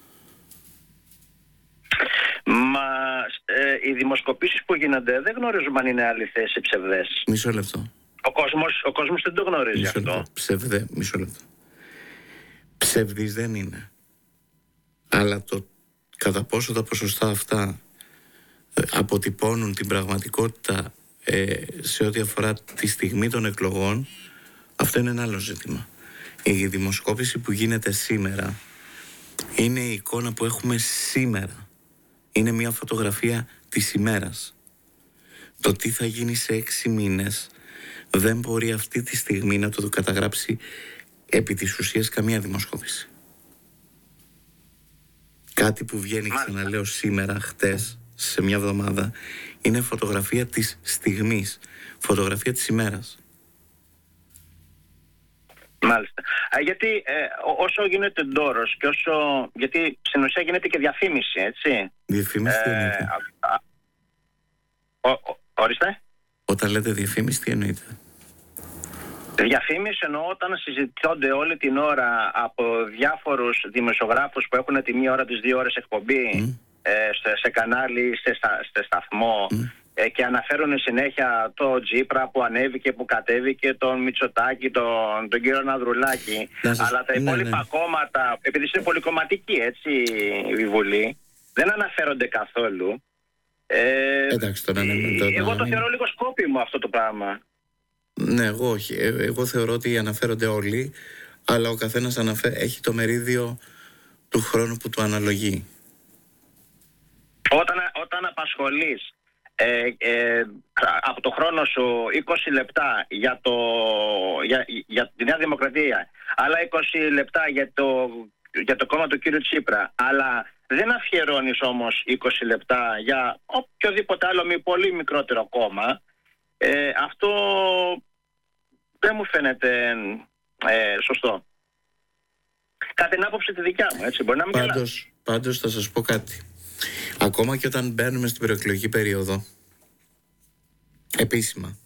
Μα ε, οι δημοσκοπήσεις που γίνονται δεν γνωρίζουμε αν είναι αληθές ή ψευδές. Μισό λεπτό. Ο κόσμος, ο κόσμος δεν το γνωρίζει μισό αυτό. Λεπτό. Ψευδέ, μισό λεπτό. Ψευδής δεν είναι. Αλλά το κατά πόσο τα ποσοστά αυτά ε, αποτυπώνουν την πραγματικότητα ε, σε ό,τι αφορά τη στιγμή των εκλογών, αυτό είναι ένα άλλο ζήτημα. Η δημοσκόπηση που γίνεται σήμερα είναι η εικόνα που έχουμε σήμερα. Είναι μια φωτογραφία της ημέρας. Το τι θα γίνει σε έξι μήνες δεν μπορεί αυτή τη στιγμή να το καταγράψει επί της ουσίας καμία δημοσκόπηση. Κάτι που βγαίνει, ξαναλέω, σήμερα, χτες, σε μια εβδομάδα, είναι φωτογραφία της στιγμής, φωτογραφία της ημέρας. Μάλιστα. Α, γιατί ε, όσο γίνεται ντόρος και όσο... γιατί στην ουσία γίνεται και διαφήμιση, έτσι. Διαφήμιση τι εννοείται? Ε, α, α, ο, ορίστε. Όταν λέτε διαφήμιση τι εννοείται? Διαφήμιση εννοώ όταν συζητιόνται όλη την ώρα από διάφορους δημοσιογράφους που έχουν τη μία ώρα τις δύο ώρες εκπομπή mm. ε, σε, σε κανάλι, σε, σε σταθμό mm. ε, και αναφέρουν συνέχεια το Τσίπρα που ανέβηκε, που κατέβηκε, τον Μητσοτάκη, τον, τον κύριο Ανδρουλάκη. Σας... Αλλά τα υπόλοιπα ναι, ναι. κόμματα, επειδή είναι πολυκομματική έτσι η Βουλή, δεν αναφέρονται καθόλου. Ε, Εντάξει, τώρα, ναι, τώρα, εγώ το ναι. θεωρώ λίγο σκόπιμο αυτό το πράγμα. Ναι, εγώ όχι. Ε, εγώ θεωρώ ότι αναφέρονται όλοι, αλλά ο καθένας αναφέ... έχει το μερίδιο του χρόνου που του αναλογεί. Όταν, όταν απασχολείς ε, ε, από το χρόνο σου είκοσι λεπτά για, το, για, για τη Νέα Δημοκρατία, άλλα είκοσι λεπτά για το, για το κόμμα του κύριου Τσίπρα, αλλά δεν αφιερώνεις όμως είκοσι λεπτά για οποιοδήποτε άλλο μη πολύ μικρότερο κόμμα, ε, αυτό δεν μου φαίνεται ε, σωστό. Κατά την άποψη τη δικιά μου, έτσι, μπορεί να μην πάντως, πάντως θα σας πω κάτι. Ακόμα και όταν μπαίνουμε στην προεκλογική περίοδο, επίσημα,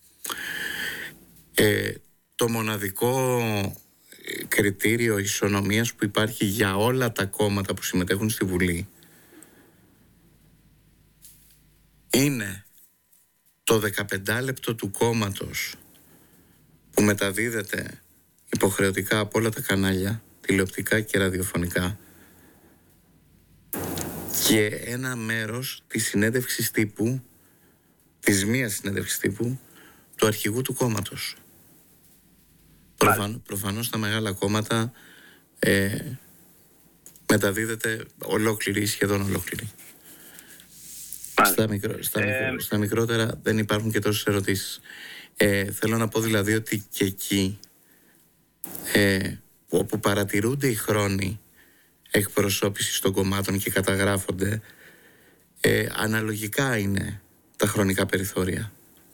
ε, το μοναδικό κριτήριο ισονομίας που υπάρχει για όλα τα κόμματα που συμμετέχουν στη Βουλή είναι το δεκαπέντε λεπτό του κόμματος που μεταδίδεται υποχρεωτικά από όλα τα κανάλια, τηλεοπτικά και ραδιοφωνικά, και ένα μέρος της συνέντευξης τύπου, της μίας συνέντευξης τύπου του αρχηγού του κόμματος. Προφαν, προφανώς τα μεγάλα κόμματα ε, μεταδίδεται ολόκληρη, σχεδόν ολόκληρη. Στα, μικρο, στα, ε... μικρο, στα μικρότερα δεν υπάρχουν και τόσες ερωτήσεις. Ε, θέλω να πω δηλαδή ότι και εκεί ε, όπου παρατηρούνται οι χρόνοι εκπροσώπησης των κομμάτων και καταγράφονται, ε, αναλογικά είναι τα χρονικά περιθώρια.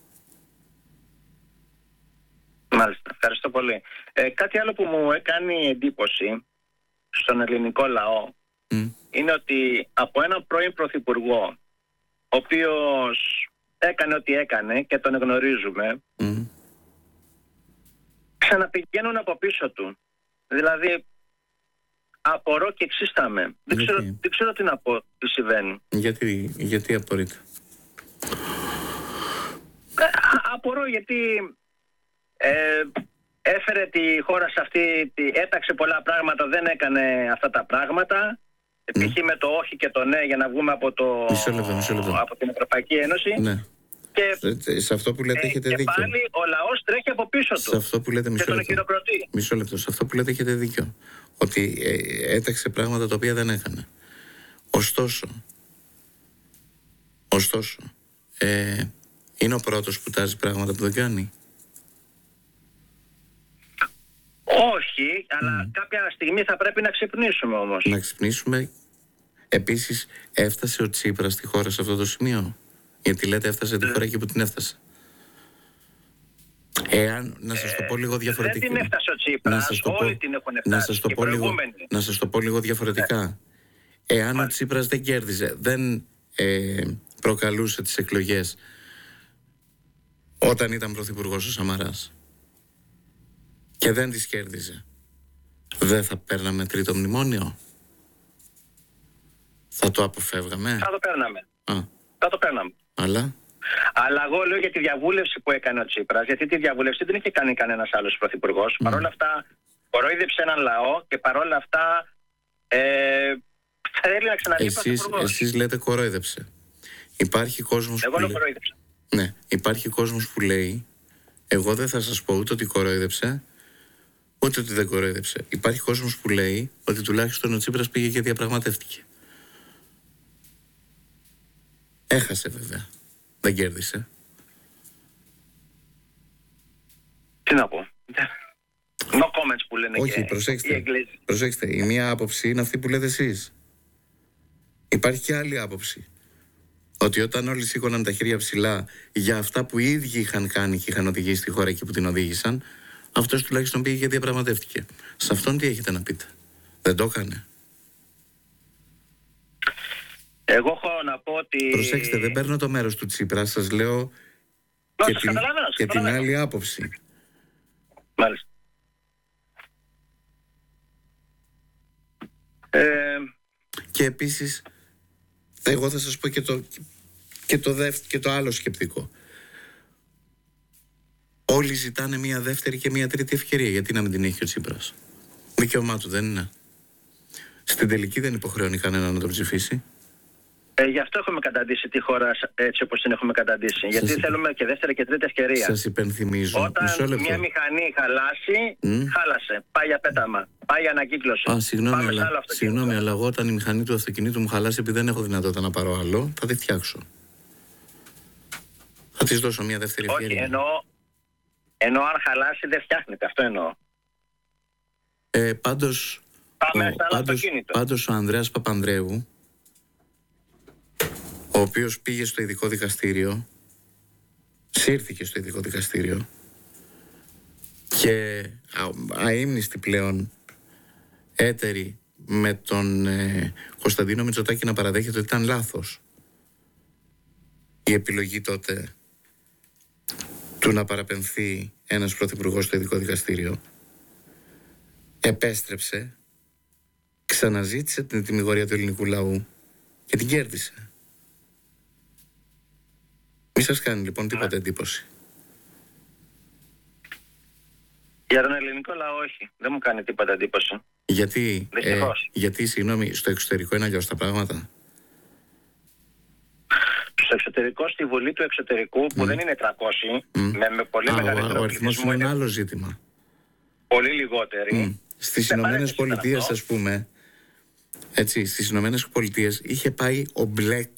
Μάλιστα, ευχαριστώ πολύ. Ε, κάτι άλλο που μου έκανε εντύπωση στον ελληνικό λαό mm. είναι ότι από έναν πρώην πρωθυπουργό, ο οποίος έκανε ό,τι έκανε και τον γνωρίζουμε, mm. ξαναπηγαίνουν από πίσω του. Δηλαδή, απορώ και εξίσταμαι. Δεν ξέρω, δεν ξέρω τι να πω, τι συμβαίνει. Γιατί, γιατί απορείτε? Ε, απορώ γιατί ε, έφερε τη χώρα σε αυτή, τη, έταξε πολλά πράγματα, δεν έκανε αυτά τα πράγματα. Mm. Π.χ. με το όχι και το ναι για να βγούμε από, το, μισό λεπτό, μισό λεπτό. από την Ευρωπαϊκή Ένωση. Ναι. Και, σε αυτό που λέτε ε, έχετε και δίκιο. Και πάλι ο λαός τρέχει από πίσω του. Σε αυτό που λέτε, μισό λεπτό. Μισό λεπτό. Σε αυτό που λέτε έχετε δίκιο. Ότι ε, έταξε πράγματα τα οποία δεν έκανε. Ωστόσο, ωστόσο, ε, είναι ο πρώτος που τάζει πράγματα που δεν κάνει. Όχι, αλλά mm. κάποια στιγμή θα πρέπει να ξυπνήσουμε όμως. Να ξυπνήσουμε. Επίσης, έφτασε ο Τσίπρας στη χώρα σε αυτό το σημείο? Γιατί λέτε έφτασε τη χώρα εκεί που την έφτασε. Εάν, να σας το πω λίγο διαφορετικά. Δεν την έφτασε ο Τσίπρας, όλοι την έχουν φτάσει. Να σας το πω λίγο, να σας το πω λίγο διαφορετικά. Εάν Μάλιστα. ο Τσίπρας δεν κέρδιζε, δεν ε, προκαλούσε τις εκλογές όταν ήταν πρωθυπουργός ο Σαμαράς και δεν τις κέρδιζε, δεν θα παίρναμε τρίτο μνημόνιο? Θα το αποφεύγαμε? Θα το παίρναμε. Α. Θα το παίρναμε. Αλλά... Αλλά εγώ λέω για τη διαβούλευση που έκανε ο Τσίπρας, γιατί τη διαβούλευση δεν είχε κάνει κανένας άλλος πρωθυπουργός. Mm. Παρ' όλα αυτά, κορόιδεψε έναν λαό και παρόλα αυτά ε, θέλει να ξαναβγεί πρωθυπουργός. Εσείς λέτε κορόιδεψε. Υπάρχει κόσμος εγώ που λέω κορόιδεψε. Ναι, υπάρχει κόσμος που λέει, εγώ δεν θα σας πω ούτε ότι κορόιδεψε, ούτε ότι δεν κορόιδεψε. Υπάρχει κόσμος που λέει ότι τουλάχιστον ο Τσίπρας πήγε και διαπραγματεύτηκε. Έχασε βέβαια. Δεν κέρδισε. Τι να πω. No comments που λένε. Όχι, και προσέξτε, οι Εγγλέζοι. προσέξτε. Η μία άποψη είναι αυτή που λέτε εσείς. Υπάρχει και άλλη άποψη. Ότι όταν όλοι σήκωναν τα χέρια ψηλά για αυτά που οι ίδιοι είχαν κάνει και είχαν οδηγήσει τη χώρα εκεί που την οδήγησαν, αυτός τουλάχιστον πήγε και διαπραγματεύτηκε. Σε αυτόν τι έχετε να πείτε? Δεν το έκανε? Εγώ έχω να πω ότι... Προσέξτε, δεν παίρνω το μέρος του Τσίπρα, σας λέω Λό, και, σας την, καταλαβαίνω, και την άλλη άποψη. Μάλιστα. Ε... Και επίσης, εγώ θα σας πω και το, Και το, δεύ, και το άλλο σκεπτικό. Όλοι ζητάνε μια δεύτερη και μια τρίτη ευκαιρία. Γιατί να μην την έχει ο Τσίπρας? Δικαίωμά του δεν είναι? Στην τελική δεν υποχρεώνει κανένα να το ψηφίσει. Ε, γι' αυτό έχουμε καταντήσει τη χώρα έτσι όπως την έχουμε καταντήσει. Σας Γιατί υπ... θέλουμε και δεύτερη και τρίτη ευκαιρία. Σας υπενθυμίζω. Όταν μια μηχανή χαλάσει, mm. χάλασε. Πάει για πέταμα. Πάει για ανακύκλωση. Α, συγγνώμη, αλλά, συγγνώμη αλλά εγώ όταν η μηχανή του αυτοκινήτου μου χαλάσει, επειδή δεν έχω δυνατότητα να πάρω άλλο, θα τη φτιάξω. Θα της δώσω μια δεύτερη ευκαιρία. Όχι, εννοώ, εννοώ αν χαλάσει δεν φτιάχνεται. Αυτό εννοώ. Ε, πάντως, Πάμε ο, πάντως, πάντως ο Ανδρέας Παπανδρέου, ο οποίος πήγε στο ειδικό δικαστήριο, σύρθηκε στο ειδικό δικαστήριο και α, αείμνηστη πλέον έτερη με τον ε, Κωνσταντίνο Μητσοτάκη να παραδέχεται ότι ήταν λάθος η επιλογή τότε του να παραπεμφθεί ένας πρωθυπουργός στο ειδικό δικαστήριο, επέστρεψε, ξαναζήτησε την τιμιγορία του ελληνικού λαού και την κέρδισε. Μη σας κάνει λοιπόν τίποτα εντύπωση? Για τον ελληνικό λαό όχι, δεν μου κάνει τίποτα εντύπωση. Γιατί, ε, γιατί συγγνώμη, στο εξωτερικό είναι αλλιώς τα πράγματα? Στο εξωτερικό, στη Βουλή του Εξωτερικού, που mm. δεν είναι τριακόσιοι, mm. με, με πολύ μεγαλύτερο ο αριθμός είναι ένα άλλο ζήτημα. Πολύ λιγότεροι. Mm. Στις Ηνωμένες Πολιτείες, ας πούμε, έτσι, στις Ηνωμένες Πολιτείες είχε πάει ο Μπλεκ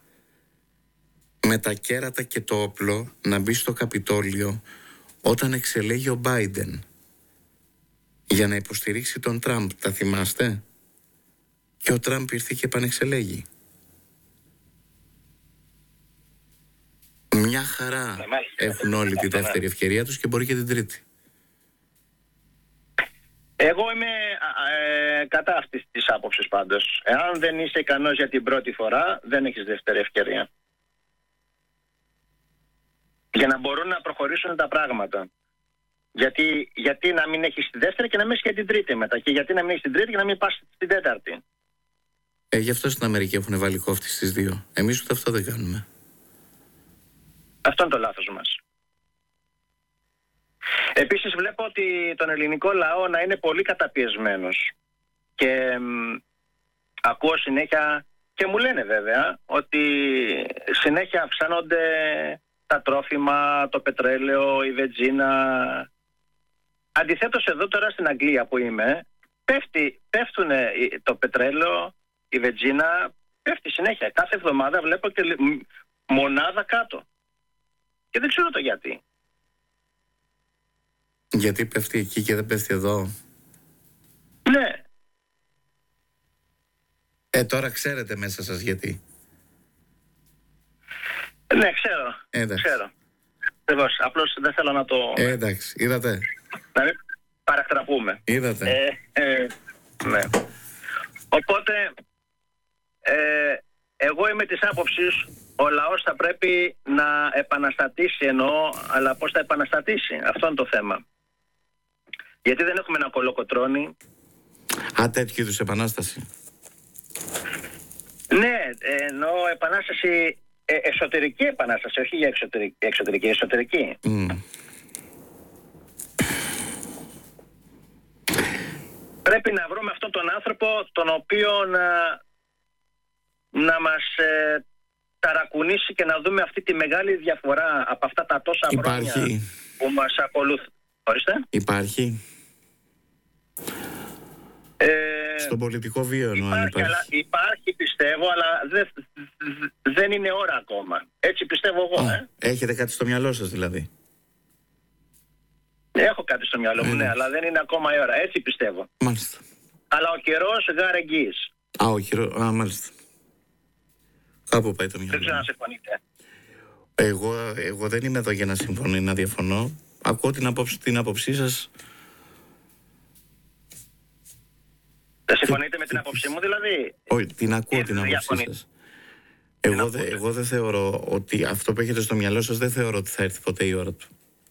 με τα κέρατα και το όπλο να μπει στο Καπιτόλιο όταν εξελέγει ο Μπάιντεν για να υποστηρίξει τον Τραμπ. Τα θυμάστε? Και ο Τραμπ ήρθε και επανεξελέγει. Μια χαρά έχουν όλοι τη δεύτερη ευκαιρία τους και μπορεί και την τρίτη. Εγώ είμαι ε, κατά αυτής της άποψης πάντως. Εάν δεν είσαι ικανός για την πρώτη φορά, δεν έχεις δεύτερη ευκαιρία. Για να μπορούν να προχωρήσουν τα πράγματα. Γιατί, γιατί να μην έχεις τη δεύτερη και να μην έχεις και την τρίτη μετά? Και γιατί να μην έχεις την τρίτη και να μην πας στην τέταρτη? Ε, γι' αυτό στην Αμερική έχουν βάλει κόφτη στις δύο. Εμείς ούτε αυτό δεν κάνουμε. Αυτό είναι το λάθος μας. Επίσης βλέπω ότι τον ελληνικό λαό να είναι πολύ καταπιεσμένος. Και μ, ακούω συνέχεια, και μου λένε βέβαια, ότι συνέχεια αυξάνονται τα τρόφιμα, το πετρέλαιο, η βενζίνα. Αντιθέτως εδώ τώρα στην Αγγλία που είμαι, πέφτει, πέφτουν το πετρέλαιο, η βενζίνα, πέφτει συνέχεια. Κάθε εβδομάδα βλέπω και μονάδα κάτω. Και δεν ξέρω το γιατί. Γιατί πέφτει εκεί και δεν πέφτει εδώ? Ναι. Ε, τώρα ξέρετε μέσα σας γιατί. Ναι, ξέρω. Εντάξει. Ξέρω. Ακριβώς. Απλώς δεν θέλω να το... Ε, εντάξει, είδατε. Να μην παρακτραπούμε. Είδατε. Ε, ε, ναι. Οπότε, ε, εγώ είμαι της άποψης, ο λαός θα πρέπει να επαναστατήσει, εννοώ, αλλά πώς θα επαναστατήσει? Αυτό είναι το θέμα. Γιατί δεν έχουμε ένα κολοκοτρώνη. Α, τέτοιου είδους επανάσταση. Ναι, εννοώ επανάσταση, ε, εσωτερική επανάσταση, όχι για εξωτερική, εξωτερική, εσωτερική. Mm. Πρέπει να βρούμε αυτόν τον άνθρωπο τον οποίο να, να μας ε, ταρακουνήσει και να δούμε αυτή τη μεγάλη διαφορά από αυτά τα τόσα Υπάρχει. χρόνια που μας ακολουθούν. Ορίστε. Υπάρχει. Ε, Στον πολιτικό βίο εννοώ. Υπάρχει, υπάρχει. Αλλά, υπάρχει πιστεύω, αλλά δε, δεν είναι ώρα ακόμα. Έτσι πιστεύω εγώ. Α, ε. Έχετε κάτι στο μυαλό σας δηλαδή? Έχω κάτι στο μυαλό μου, ε, ναι, αλλά δεν είναι ακόμα η ώρα. Έτσι πιστεύω. Μάλιστα. Αλλά ο καιρός γάρε εγγύης. Α, ο καιρός, α, μάλιστα. Κάπου πάει το μυαλό. Δεν ξέρω αν συμφωνείτε. Εγώ, εγώ δεν είμαι εδώ για να συμφωνώ ή να διαφωνώ. Ακούω την άποψη, την άποψή σας. Δεν συμφωνείτε με την άποψή μου δηλαδή? Όχι, την ακούω την άποψή σας. Εγώ, δε, εγώ δεν θεωρώ ότι αυτό που έχετε στο μυαλό σας, δεν θεωρώ ότι θα έρθει ποτέ η ώρα του.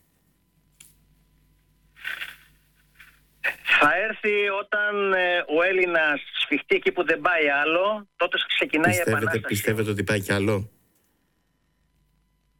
Θα έρθει όταν ε, ο Έλληνας σφιχτεί εκεί που δεν πάει άλλο, τότε ξεκινάει πιστεύετε, η επανάσταση. Πιστεύετε ότι πάει κι άλλο?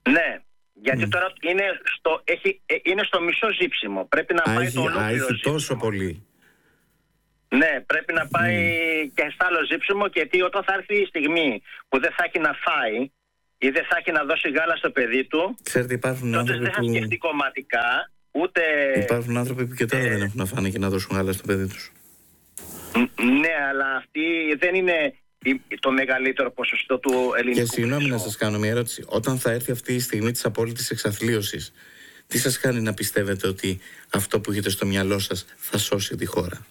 Ναι, γιατί mm. τώρα είναι στο, έχει, είναι στο μισό ζύψιμο. Πρέπει να α, πάει έχει, το ολόκληρο α, έχει ζύψιμο. τόσο πολύ. Ναι, πρέπει να πάει mm. και στο άλλο ζύψιμο, γιατί όταν θα έρθει η στιγμή που δεν θα έχει να φάει ή δεν θα έχει να δώσει γάλα στο παιδί του, ξέρετε, υπάρχουν τότε δεν θα που... σκεφτεί κομματικά, ούτε... Υπάρχουν άνθρωποι που και τώρα ε... δεν έχουν να φάνε και να δώσουν γάλα στο παιδί τους. Ναι, αλλά αυτή δεν είναι το μεγαλύτερο ποσοστό του ελληνικού. Και συγγνώμη να σας κάνω μια ερώτηση. Όταν θα έρθει αυτή η στιγμή της απόλυτης εξαθλίωσης, τι σας κάνει να πιστεύετε ότι αυτό που έχετε στο μυαλό σας θα σώσει τη χώρα?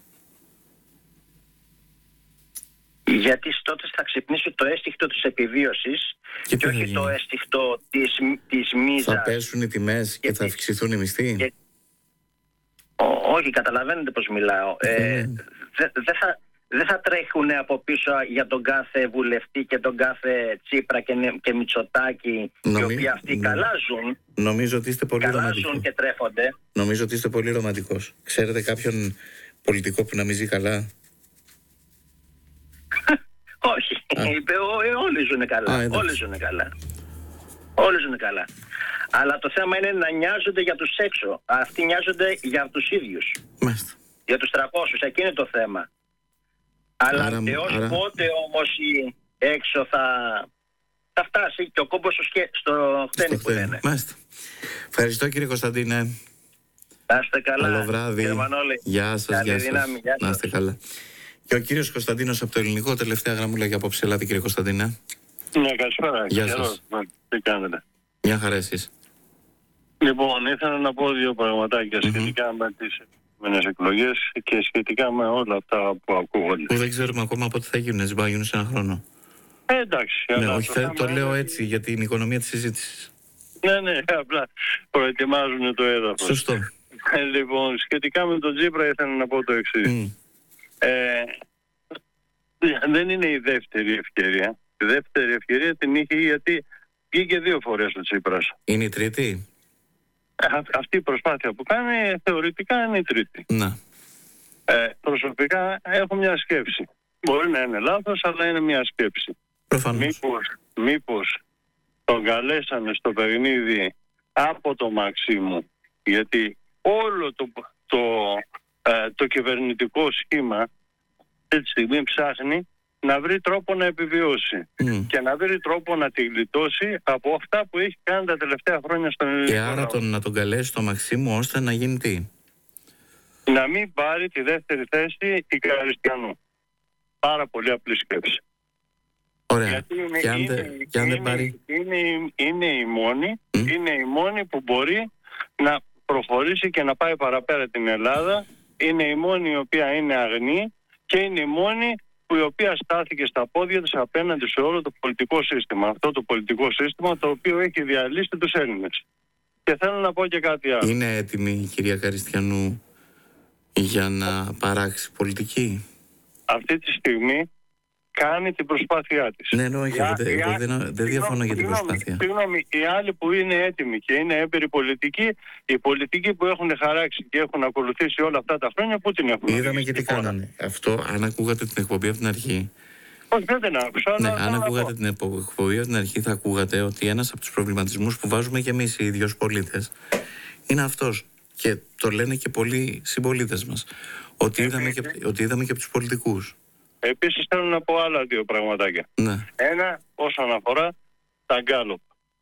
Γιατί τότε θα ξυπνήσει το αίσθηκτο της επιβίωσης και, και όχι το αίσθηκτο της, της μίζας. Θα πέσουν οι τιμές και, και θα αυξηθούν οι μισθοί. Και... Ό, όχι, καταλαβαίνετε πως μιλάω. Ε, δεν δε θα, δε θα τρέχουν από πίσω για τον κάθε βουλευτή και τον κάθε Τσίπρα και, και Μητσοτάκη, Νομί... οι οποίοι αυτοί νο... καλά ζουν. Νομίζω ότι είστε πολύ ρομαντικός. Και τρέφονται. Νομίζω ότι είστε πολύ ρομαντικός. Ξέρετε κάποιον πολιτικό που να μην ζει καλά? Όχι, είπε, όλοι ζουν καλά. Α, όλοι ζουν καλά. Όλοι ζουν καλά. Αλλά το θέμα είναι να νοιάζονται για τους έξω. Αυτοί νοιάζονται για τους ίδιους. Μάλιστα. Για τους τραπόσους, εκεί είναι το θέμα. Αλλά άρα, έως άρα... πότε όμως η έξω θα, θα φτάσει και ο κόμπος στο, σκε... στο χτένι που λένε. Μάλιστα. Ευχαριστώ κύριε Κωνσταντίνε. Να είστε καλά. Καλό βράδυ. Γεια σας, γεια σας. Δύναμη, γεια σας. Να είστε καλά. Και ο κύριος Κωνσταντίνος από το Ελληνικό, τελευταία γραμμούλα για απόψε. Ελάτε κύριε Κωνσταντίνε. Ναι, καλησπέρα. Γεια σας. Τι κάνετε? Μια χαρά εσείς. Λοιπόν, ήθελα να πω δύο πραγματάκια mm-hmm. σχετικά με τις επόμενες εκλογές και σχετικά με όλα αυτά που ακούγονται. Που δεν ξέρουμε ακόμα πότε θα γίνουν, έτσι γίνουν σε ένα χρόνο. Ε, εντάξει. Ναι, όχι, το, το λέω έτσι για την οικονομία της συζήτησης. Ναι, ναι, απλά προετοιμάζουν το έδαφος. Σωστό. Ε, λοιπόν, σχετικά με τον Τσίπρα ήθελα να πω το εξής. Mm. Ε, δεν είναι η δεύτερη ευκαιρία. Η δεύτερη ευκαιρία την είχε γιατί βγήκε δύο φορές ο Τσίπρας. Είναι η τρίτη? Α, αυτή η προσπάθεια που κάνει θεωρητικά είναι η τρίτη. Να. Ε, προσωπικά έχω μια σκέψη. Μπορεί να είναι λάθος, αλλά είναι μια σκέψη. Προφανώς. Μήπως, μήπως τον καλέσανε στο παιχνίδι από το Μαξίμου, γιατί όλο το, το, ε, το κυβερνητικό σχήμα αυτή τη στιγμή ψάχνει να βρει τρόπο να επιβιώσει mm. και να βρει τρόπο να τη γλιτώσει από αυτά που έχει κάνει τα τελευταία χρόνια στον ελληνικό. Και άρα τον, να τον καλέσει στο Μαξίμου ώστε να γίνει τι? Να μην πάρει τη δεύτερη θέση η Καριστιανού. Πάρα πολύ απλή σκέψη. Ωραία. Γιατί είναι, και αν, είναι, και αν είναι, δεν πάρει... είναι, είναι, είναι, η μόνη, mm. είναι η μόνη που μπορεί να προχωρήσει και να πάει παραπέρα την Ελλάδα. Είναι η μόνη η οποία είναι αγνή και είναι η μόνη που η οποία στάθηκε στα πόδια της απέναντι σε όλο το πολιτικό σύστημα. Αυτό το πολιτικό σύστημα το οποίο έχει διαλύσει τους Έλληνες. Και θέλω να πω και κάτι άλλο. Είναι έτοιμη η κυρία Καριστιανού για να παράξει πολιτική? Αυτή τη στιγμή κάνει την προσπάθειά της. Ναι, ναι, όχι, για, δεν, για, δεν, δεν διαφωνώ για την προσπάθεια. Συγγνώμη, οι άλλοι που είναι έτοιμοι και είναι έμπειροι πολιτικοί, οι πολιτικοί που έχουν χαράξει και έχουν ακολουθήσει όλα αυτά τα χρόνια, πού την έχουν? Είδαμε και τι κάνανε. Αυτό, αν ακούγατε την εκπομπή από την αρχή. Όχι, δεν την άκουσα. Ναι, αν ακούγατε την εκπομπή από την αρχή, θα ακούγατε ότι ένας από τους προβληματισμούς που βάζουμε και εμείς οι ίδιοι ως πολίτες είναι αυτός. Και το λένε και πολλοί συμπολίτες μας. Ότι είδαμε και, ότι είδαμε και από τους πολιτικούς. Επίσης θέλω να πω άλλα δύο πραγματάκια. Ναι. Ένα όσον αφορά τα γκάλοπ.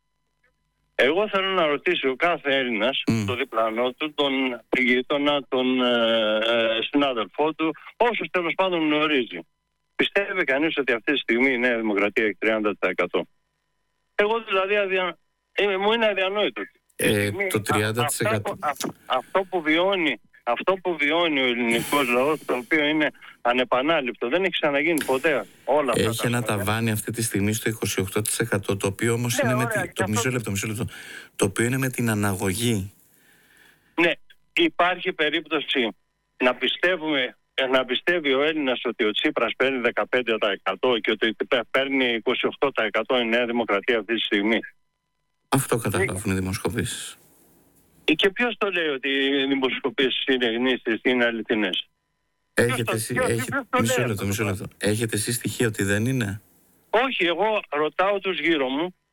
Εγώ θέλω να ρωτήσω ο κάθε Έλληνας, mm. το διπλανό του, τον γείτονα, τον ε, ε, συνάδελφό του, όσους τέλος πάντων γνωρίζει. Πιστεύει κανείς ότι αυτή τη στιγμή η Νέα Δημοκρατία έχει τριάντα τοις εκατό? Εγώ δηλαδή αδια... ε, μου είναι αδιανόητο. Ε, το τριάντα τοις εκατό. Αυτό, αυτό, αυτό που βιώνει Αυτό που βιώνει ο ελληνικός λαός, το οποίο είναι ανεπανάληπτο, δεν έχει ξαναγίνει ποτέ όλα αυτά. Έχει ένα ταβάνι αυτή τη στιγμή στο είκοσι οκτώ τοις εκατό, το οποίο όμως ναι, είναι ωραία, με τη... το, αυτό... μισό λεπτό, μισό λεπτό, το οποίο είναι με την αναγωγή. Ναι, υπάρχει περίπτωση να πιστεύουμε, να πιστεύει ο Έλληνας ότι ο Τσίπρας παίρνει δεκαπέντε τοις εκατό και ότι παίρνει είκοσι οκτώ τοις εκατό η Νέα Δημοκρατία αυτή τη στιγμή. Αυτό καταλάβουν οι δημοσκοπήσεις. Και ποιος το λέει ότι οι δημοσκοπήσεις είναι γνήσιες, είναι αληθινές? Έχετε εσείς μισό λεπτό, μισό λεπτό. Έχετε εσείς στοιχεία ότι δεν είναι? Όχι, εγώ ρωτάω τους γύρω μου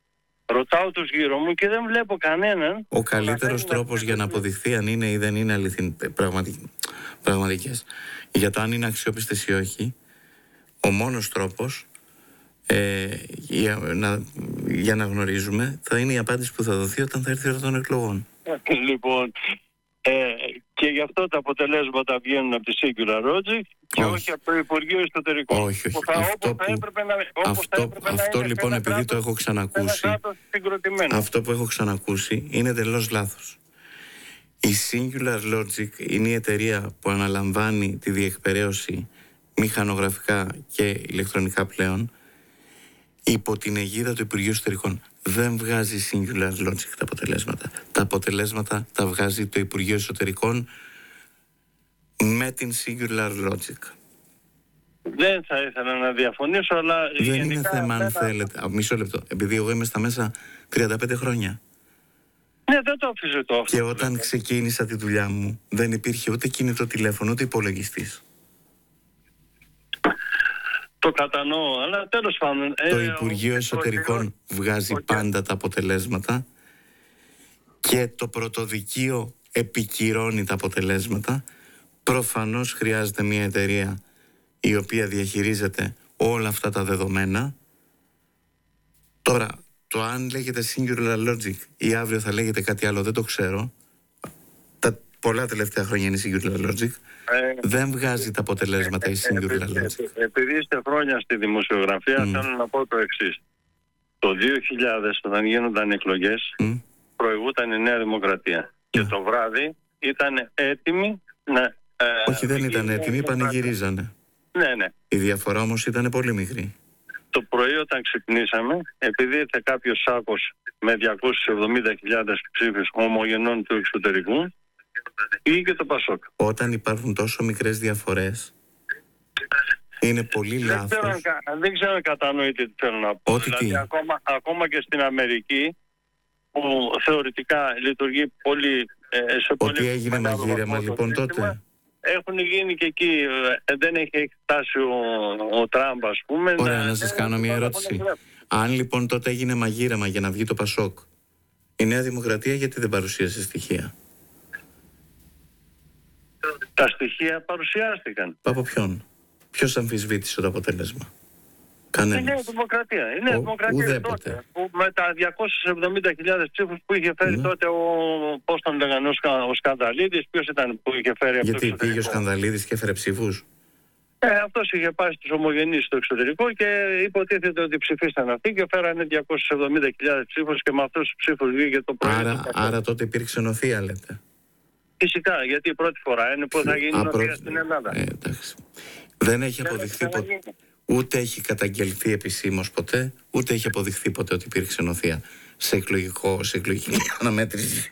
ρωτάω τους γύρω μου και δεν βλέπω κανέναν. Ο καλύτερος τρόπος για να αποδειχθεί αν είναι ή δεν είναι αληθινή, πραγματικές, για το αν είναι αξιόπιστες ή όχι, ο μόνος τρόπος ε, για, να, για να γνωρίζουμε θα είναι η απάντηση που θα δοθεί όταν θα έρθει η ώρα των εκλογών. Λοιπόν, ε, και γι' αυτό τα αποτελέσματα βγαίνουν από τη Singular Logic και όχι, όχι από το Υπουργείο Εσωτερικών. Όχι, όχι. Θα, αυτό, που, να, αυτό, αυτό λοιπόν επειδή το έχω ξανακούσει, αυτό που έχω ξανακούσει είναι τελώς λάθος. Η Singular Logic είναι η εταιρεία που αναλαμβάνει τη διεκπεραίωση μηχανογραφικά και ηλεκτρονικά πλέον υπό την αιγίδα του Υπουργείου Εσωτερικών. Δεν βγάζει Singular Logic τα αποτελέσματα. Τα αποτελέσματα τα βγάζει το Υπουργείο Εσωτερικών με την Singular Logic. Δεν θα ήθελα να διαφωνήσω, αλλά δεν είναι θέμα αν θα... θέλετε. Μισό λεπτό. Επειδή εγώ είμαι στα μέσα τριάντα πέντε χρόνια. Ναι, δεν το αφήσω το. Και όταν ξεκίνησα τη δουλειά μου, δεν υπήρχε ούτε κινητό τηλέφωνο, ούτε υπολογιστής. Το κατανοώ, αλλά τέλος πάντων... Το ε, Υπουργείο Εσωτερικών βγάζει okay. πάντα τα αποτελέσματα και το πρωτοδικείο επικυρώνει τα αποτελέσματα. Προφανώς χρειάζεται μια εταιρεία η οποία διαχειρίζεται όλα αυτά τα δεδομένα. Τώρα, το αν λέγεται Singular Logic ή αύριο θα λέγεται κάτι άλλο δεν το ξέρω. Τα πολλά τελευταία χρόνια είναι Singular Logic. Ε, δεν βγάζει τα αποτελέσματα η Singular Logic. Επειδή είστε χρόνια στη δημοσιογραφία, mm. θέλω να πω το εξής. Το δύο χιλιάδες, όταν γίνονταν εκλογές, mm. προηγούταν η Νέα Δημοκρατία. Mm. Και το βράδυ ήταν έτοιμοι να... Ε, Όχι, δεν ήταν έτοιμοι, πανηγυρίζανε. Ναι, ναι. Η διαφορά όμως ήταν πολύ μικρή. Το πρωί όταν ξυπνήσαμε, επειδή ήρθε κάποιος σάκος με διακόσιες εβδομήντα χιλιάδες ψήφους ομογενών του εξωτερικού, ή και το Πασόκ. Όταν υπάρχουν τόσο μικρές διαφορές, είναι πολύ λάθος. Δεν ξέρω, δεν ξέρω αν κατανοείτε τι θέλω να πω. Ότι δηλαδή, ακόμα, ακόμα και στην Αμερική, που θεωρητικά λειτουργεί πολύ... Ε, σε Ότι πολύ έγινε μαγείρεμα λοιπόν τότε. Έχουν γίνει και εκεί, ε, δεν έχει φτάσει ο, ο Τραμπ, ας πούμε. Ωραία, να, να σας κάνω μια ερώτηση. Αν λοιπόν τότε έγινε μαγείρεμα για να βγει το Πασόκ, η Νέα Δημοκρατία γιατί δεν παρουσίασε στοιχεία? Τα στοιχεία παρουσιάστηκαν. Από ποιον? Ποιος αμφισβήτησε το αποτέλεσμα? Κανένας. Η Νέα Δημοκρατία. Η Νέα Ο, Δημοκρατία τότε, που με τα διακόσιες εβδομήντα χιλιάδες ψήφους που είχε φέρει ναι. τότε ο, πώς τον λέγανε, ο Σκανδαλίδης, ποιος ήταν που είχε φέρει αυτό? Γιατί πήγε ο Σκανδαλίδης και έφερε ψήφους? Ε, αυτός είχε πάει στους ομογενείς στο εξωτερικό και υποτίθεται ότι ψηφίσαν αυτοί και φέρανε διακόσιες εβδομήντα χιλιάδες ψήφους και με αυτούς τους ψήφους βγήκε το πρωί. Άρα, άρα τότε υπήρξε νοθεία, λέτε? Φυσικά, γιατί η πρώτη φορά είναι που θα γίνει νοθεία πρώτη... στην Ελλάδα. Ε, εντάξει. Δεν έχει αποδειχθεί ποτέ. Ούτε έχει καταγγελθεί επισήμως ποτέ, ούτε έχει αποδειχθεί ποτέ ότι υπήρξε νοθεία σε, εκλογικό, σε εκλογική αναμέτρηση.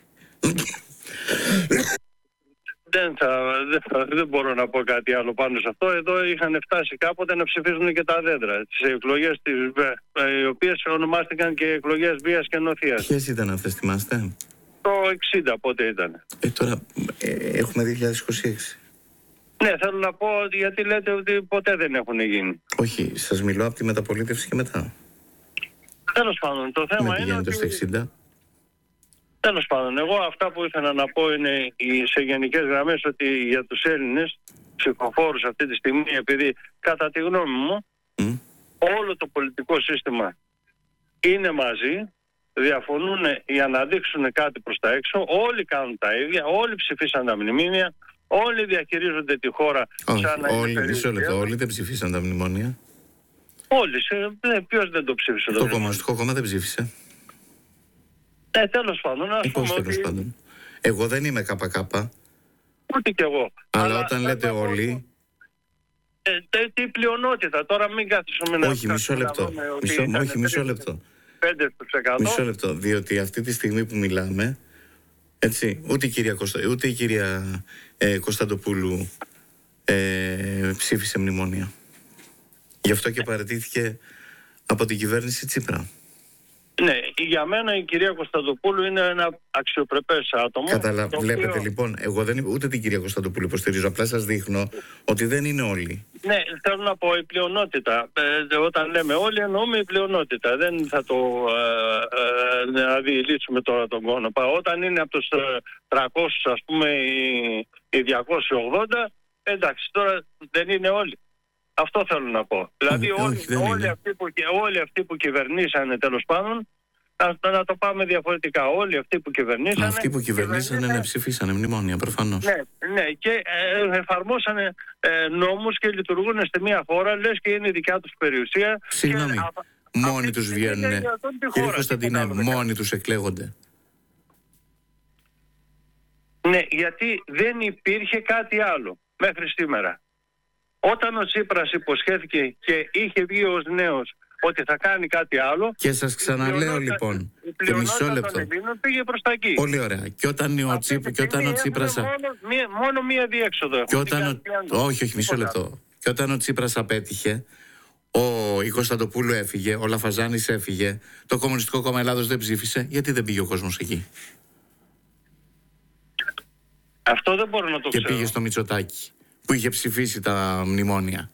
Δεν, θα, δεν, θα, δεν μπορώ να πω κάτι άλλο πάνω σε αυτό. Εδώ είχαν φτάσει κάποτε να ψηφίζουν και τα δέντρα. Τις εκλογές τις, οι οποίες ονομάστηκαν και εκλογές βίας και νοθείας. Ποιες ήταν αυτές, θυμάστε? Το εξήντα πότε ήταν. Ε, τώρα ε, έχουμε δύο χιλιάδες είκοσι έξι. Ναι, θέλω να πω γιατί λέτε ότι ποτέ δεν έχουν γίνει. Όχι, σας μιλώ από τη μεταπολίτευση και μετά. Τέλος πάντων, το θέμα είναι ότι... στο εξήντα. Τέλος πάντων, εγώ αυτά που ήθελα να πω είναι σε γενικές γραμμές ότι για τους Έλληνες ψηφοφόρους αυτή τη στιγμή, επειδή κατά τη γνώμη μου mm. όλο το πολιτικό σύστημα είναι μαζί, διαφωνούν για να δείξουν κάτι προς τα έξω, όλοι κάνουν τα ίδια, όλοι ψηφίσαν τα μνημόνια, όλοι διαχειρίζονται τη χώρα. Όχι, σαν να όλοι, μισό λεπτό, όλοι δεν ψηφίσαν τα μνημόνια. Όλοι, ναι, ποιος δεν το ψήφισε? Το Κομμουνιστικό Κόμμα δεν ψήφισε. Ε, τέλος πάντων, ας πούμε ότι... πάντων. Εγώ δεν είμαι ΚΚ. Ούτε κι εγώ. Αλλά, Αλλά όταν λέτε όλοι... Ε, τι πλειονότητα, τώρα μην κάθισουμε να... Όχι, μισό λεπτό. Μισό, όχι, μισό λεπτό. πέντε τοις εκατό. Μισό λεπτό, διότι αυτή τη στιγμή που μιλάμε, έτσι, ούτε η κυρία, Κωστα, ούτε η κυρία ε, Κωνσταντοπούλου ε, ψήφισε μνημόνια. Γι' αυτό και παραιτήθηκε από την κυβέρνηση Τσίπρα. Ναι, για μένα η κυρία Κωνσταντοπούλου είναι ένα αξιοπρεπές άτομο. Καταλα... το Βλέπετε οποίο... λοιπόν, εγώ δεν ούτε την κυρία Κωνσταντοπούλου υποστηρίζω, απλά σας δείχνω ότι δεν είναι όλοι. Ναι, θέλω να πω η πλειονότητα. Ε, όταν λέμε όλοι εννοούμε η πλειονότητα. Δεν θα το ε, ε, αδειλήσουμε τώρα τον κόνο. Όταν είναι από τους τριακόσιους ας πούμε οι, οι διακόσιοι ογδόντα, εντάξει τώρα δεν είναι όλοι. Αυτό θέλω να πω. Δηλαδή όχι, όλοι, όχι, όλοι, αυτοί που, όλοι αυτοί που κυβερνήσανε τέλος πάντων, να, να το πάμε διαφορετικά. Όλοι αυτοί που κυβερνήσανε... Αυτοί που κυβερνήσανε ναι, ψηφίσανε μνημόνια προφανώς. Ναι, ναι και ε, εφαρμόσανε ε, νόμους και λειτουργούν στη μία χώρα, λες και είναι η δικιά τους περιουσία. Συγγνώμη, και, μόνοι τους βγαίνουν. Κύριε Κωνσταντίνε, μόνοι τους εκλέγονται. Ναι, γιατί δεν υπήρχε κάτι άλλο μέχρι σήμερα. Όταν ο Τσίπρας υποσχέθηκε και είχε βγει ως νέος ότι θα κάνει κάτι άλλο... Και σας ξαναλέω λοιπόν, και μισό λεπτό. Πήγε προς τα εκεί. Πολύ ωραία. Και όταν ο, Τσίπ, και όταν ο Τσίπρας... Μόνο μία, μόνο μία διέξοδο και όταν ο... Όχι, όχι, μισό λεπτό. Και όταν ο Τσίπρας απέτυχε, ο η Κωνσταντοπούλου έφυγε, ο Λαφαζάνης έφυγε, το Κομμουνιστικό Κόμμα Ελλάδος δεν ψήφισε, γιατί δεν πήγε ο κόσμος εκεί? Αυτό δεν μπορώ να το και ξέρω. Και πήγε στο Μητσοτάκη, που είχε ψηφίσει τα μνημόνια.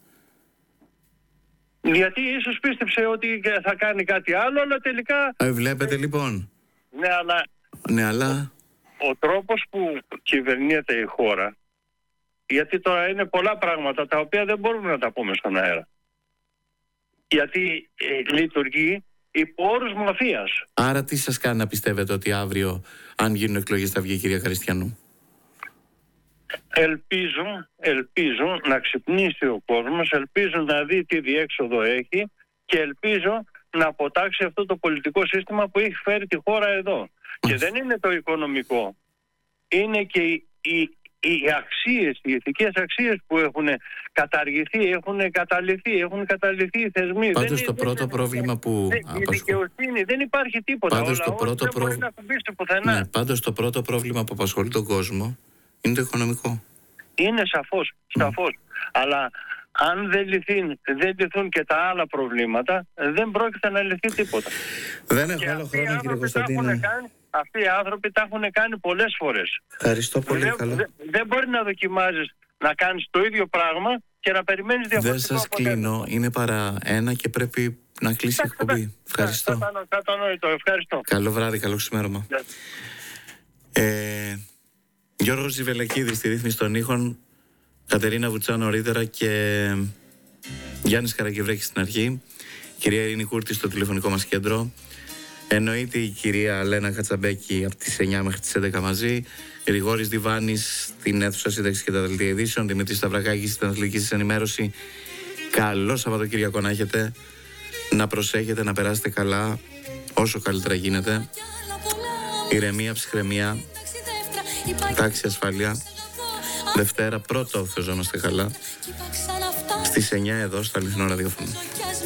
Γιατί ίσως πίστεψε ότι θα κάνει κάτι άλλο, αλλά τελικά... Ε, βλέπετε λοιπόν. Ναι, αλλά... Ναι, αλλά... Ο, ο τρόπος που κυβερνιέται η χώρα, γιατί τώρα είναι πολλά πράγματα τα οποία δεν μπορούμε να τα πούμε στον αέρα. Γιατί ε, λειτουργεί υπό όρους μαφίας. Άρα τι σας κάνει να πιστεύετε ότι αύριο, αν γίνουν εκλογές, θα βγει η κυρία Χαριστιανού? Ελπίζω, ελπίζω να ξυπνήσει ο κόσμος, ελπίζω να δει τι διέξοδο έχει και ελπίζω να αποτάξει αυτό το πολιτικό σύστημα που έχει φέρει τη χώρα εδώ. Και δεν είναι το οικονομικό, είναι και οι, οι, οι αξίες, οι ηθικές αξίες που έχουν καταργηθεί, έχουν καταλυθεί, έχουν καταλυθεί οι θεσμοί. Πάντως δεν, το δεν, πρώτο δεν, πρόβλημα που... Η δικαιοσύνη, δεν υπάρχει τίποτα. Πάντως το πρώτο δεν μπορεί να κουμπίσει πουθενά. Ναι, πάντως το πρώτο πρόβλημα που απασχολεί τον κόσμο είναι το οικονομικό. Είναι σαφώς, σαφώς. Mm. Αλλά αν δεν λυθούν, δεν λυθούν και τα άλλα προβλήματα, δεν πρόκειται να λυθεί τίποτα. Δεν έχω άλλο χρόνο, κύριε Κωνσταντίνε. Αυτοί οι άνθρωποι τα έχουν κάνει πολλές φορές. Ευχαριστώ πολύ. Δεν, δεν, δεν μπορεί να δοκιμάζεις να κάνεις το ίδιο πράγμα και να περιμένεις διαφορετικό. Δεν σας κλείνω, είναι παρά ένα και πρέπει να κλείσει η εκπομπή. Ευχαριστώ. Κατανοητό, ευχαριστώ. Καλό βράδυ, καλό ξημέρωμα. Yeah. Ε, Γιώργος Ζιβελεκίδης στη ρύθμιση των ήχων, Κατερίνα Βουτσά νωρίτερα και Γιάννης Καρακευρέκης στην αρχή, κυρία Ειρήνη Κούρτη στο τηλεφωνικό μας κέντρο, εννοείται η κυρία Λένα Κατσαμπέκη από τις εννιά μέχρι τις έντεκα μαζί, Γρηγόρης Διβάνης στην αίθουσα σύνταξης και τα δελτία ειδήσεων, Δημήτρης Σταυρακάκης στην αθλητική σας ενημέρωση. Καλό Σαββατοκύριακο να έχετε, να προσέχετε, να περάσετε καλά όσο καλύτερα γίνεται. Ηρεμία, ψυχραιμία, τάξη, ασφάλεια. Δευτέρα πρώτο, θεζόμαστε καλά, στις εννιά εδώ στο Αληθινό Ραδιόφωνο.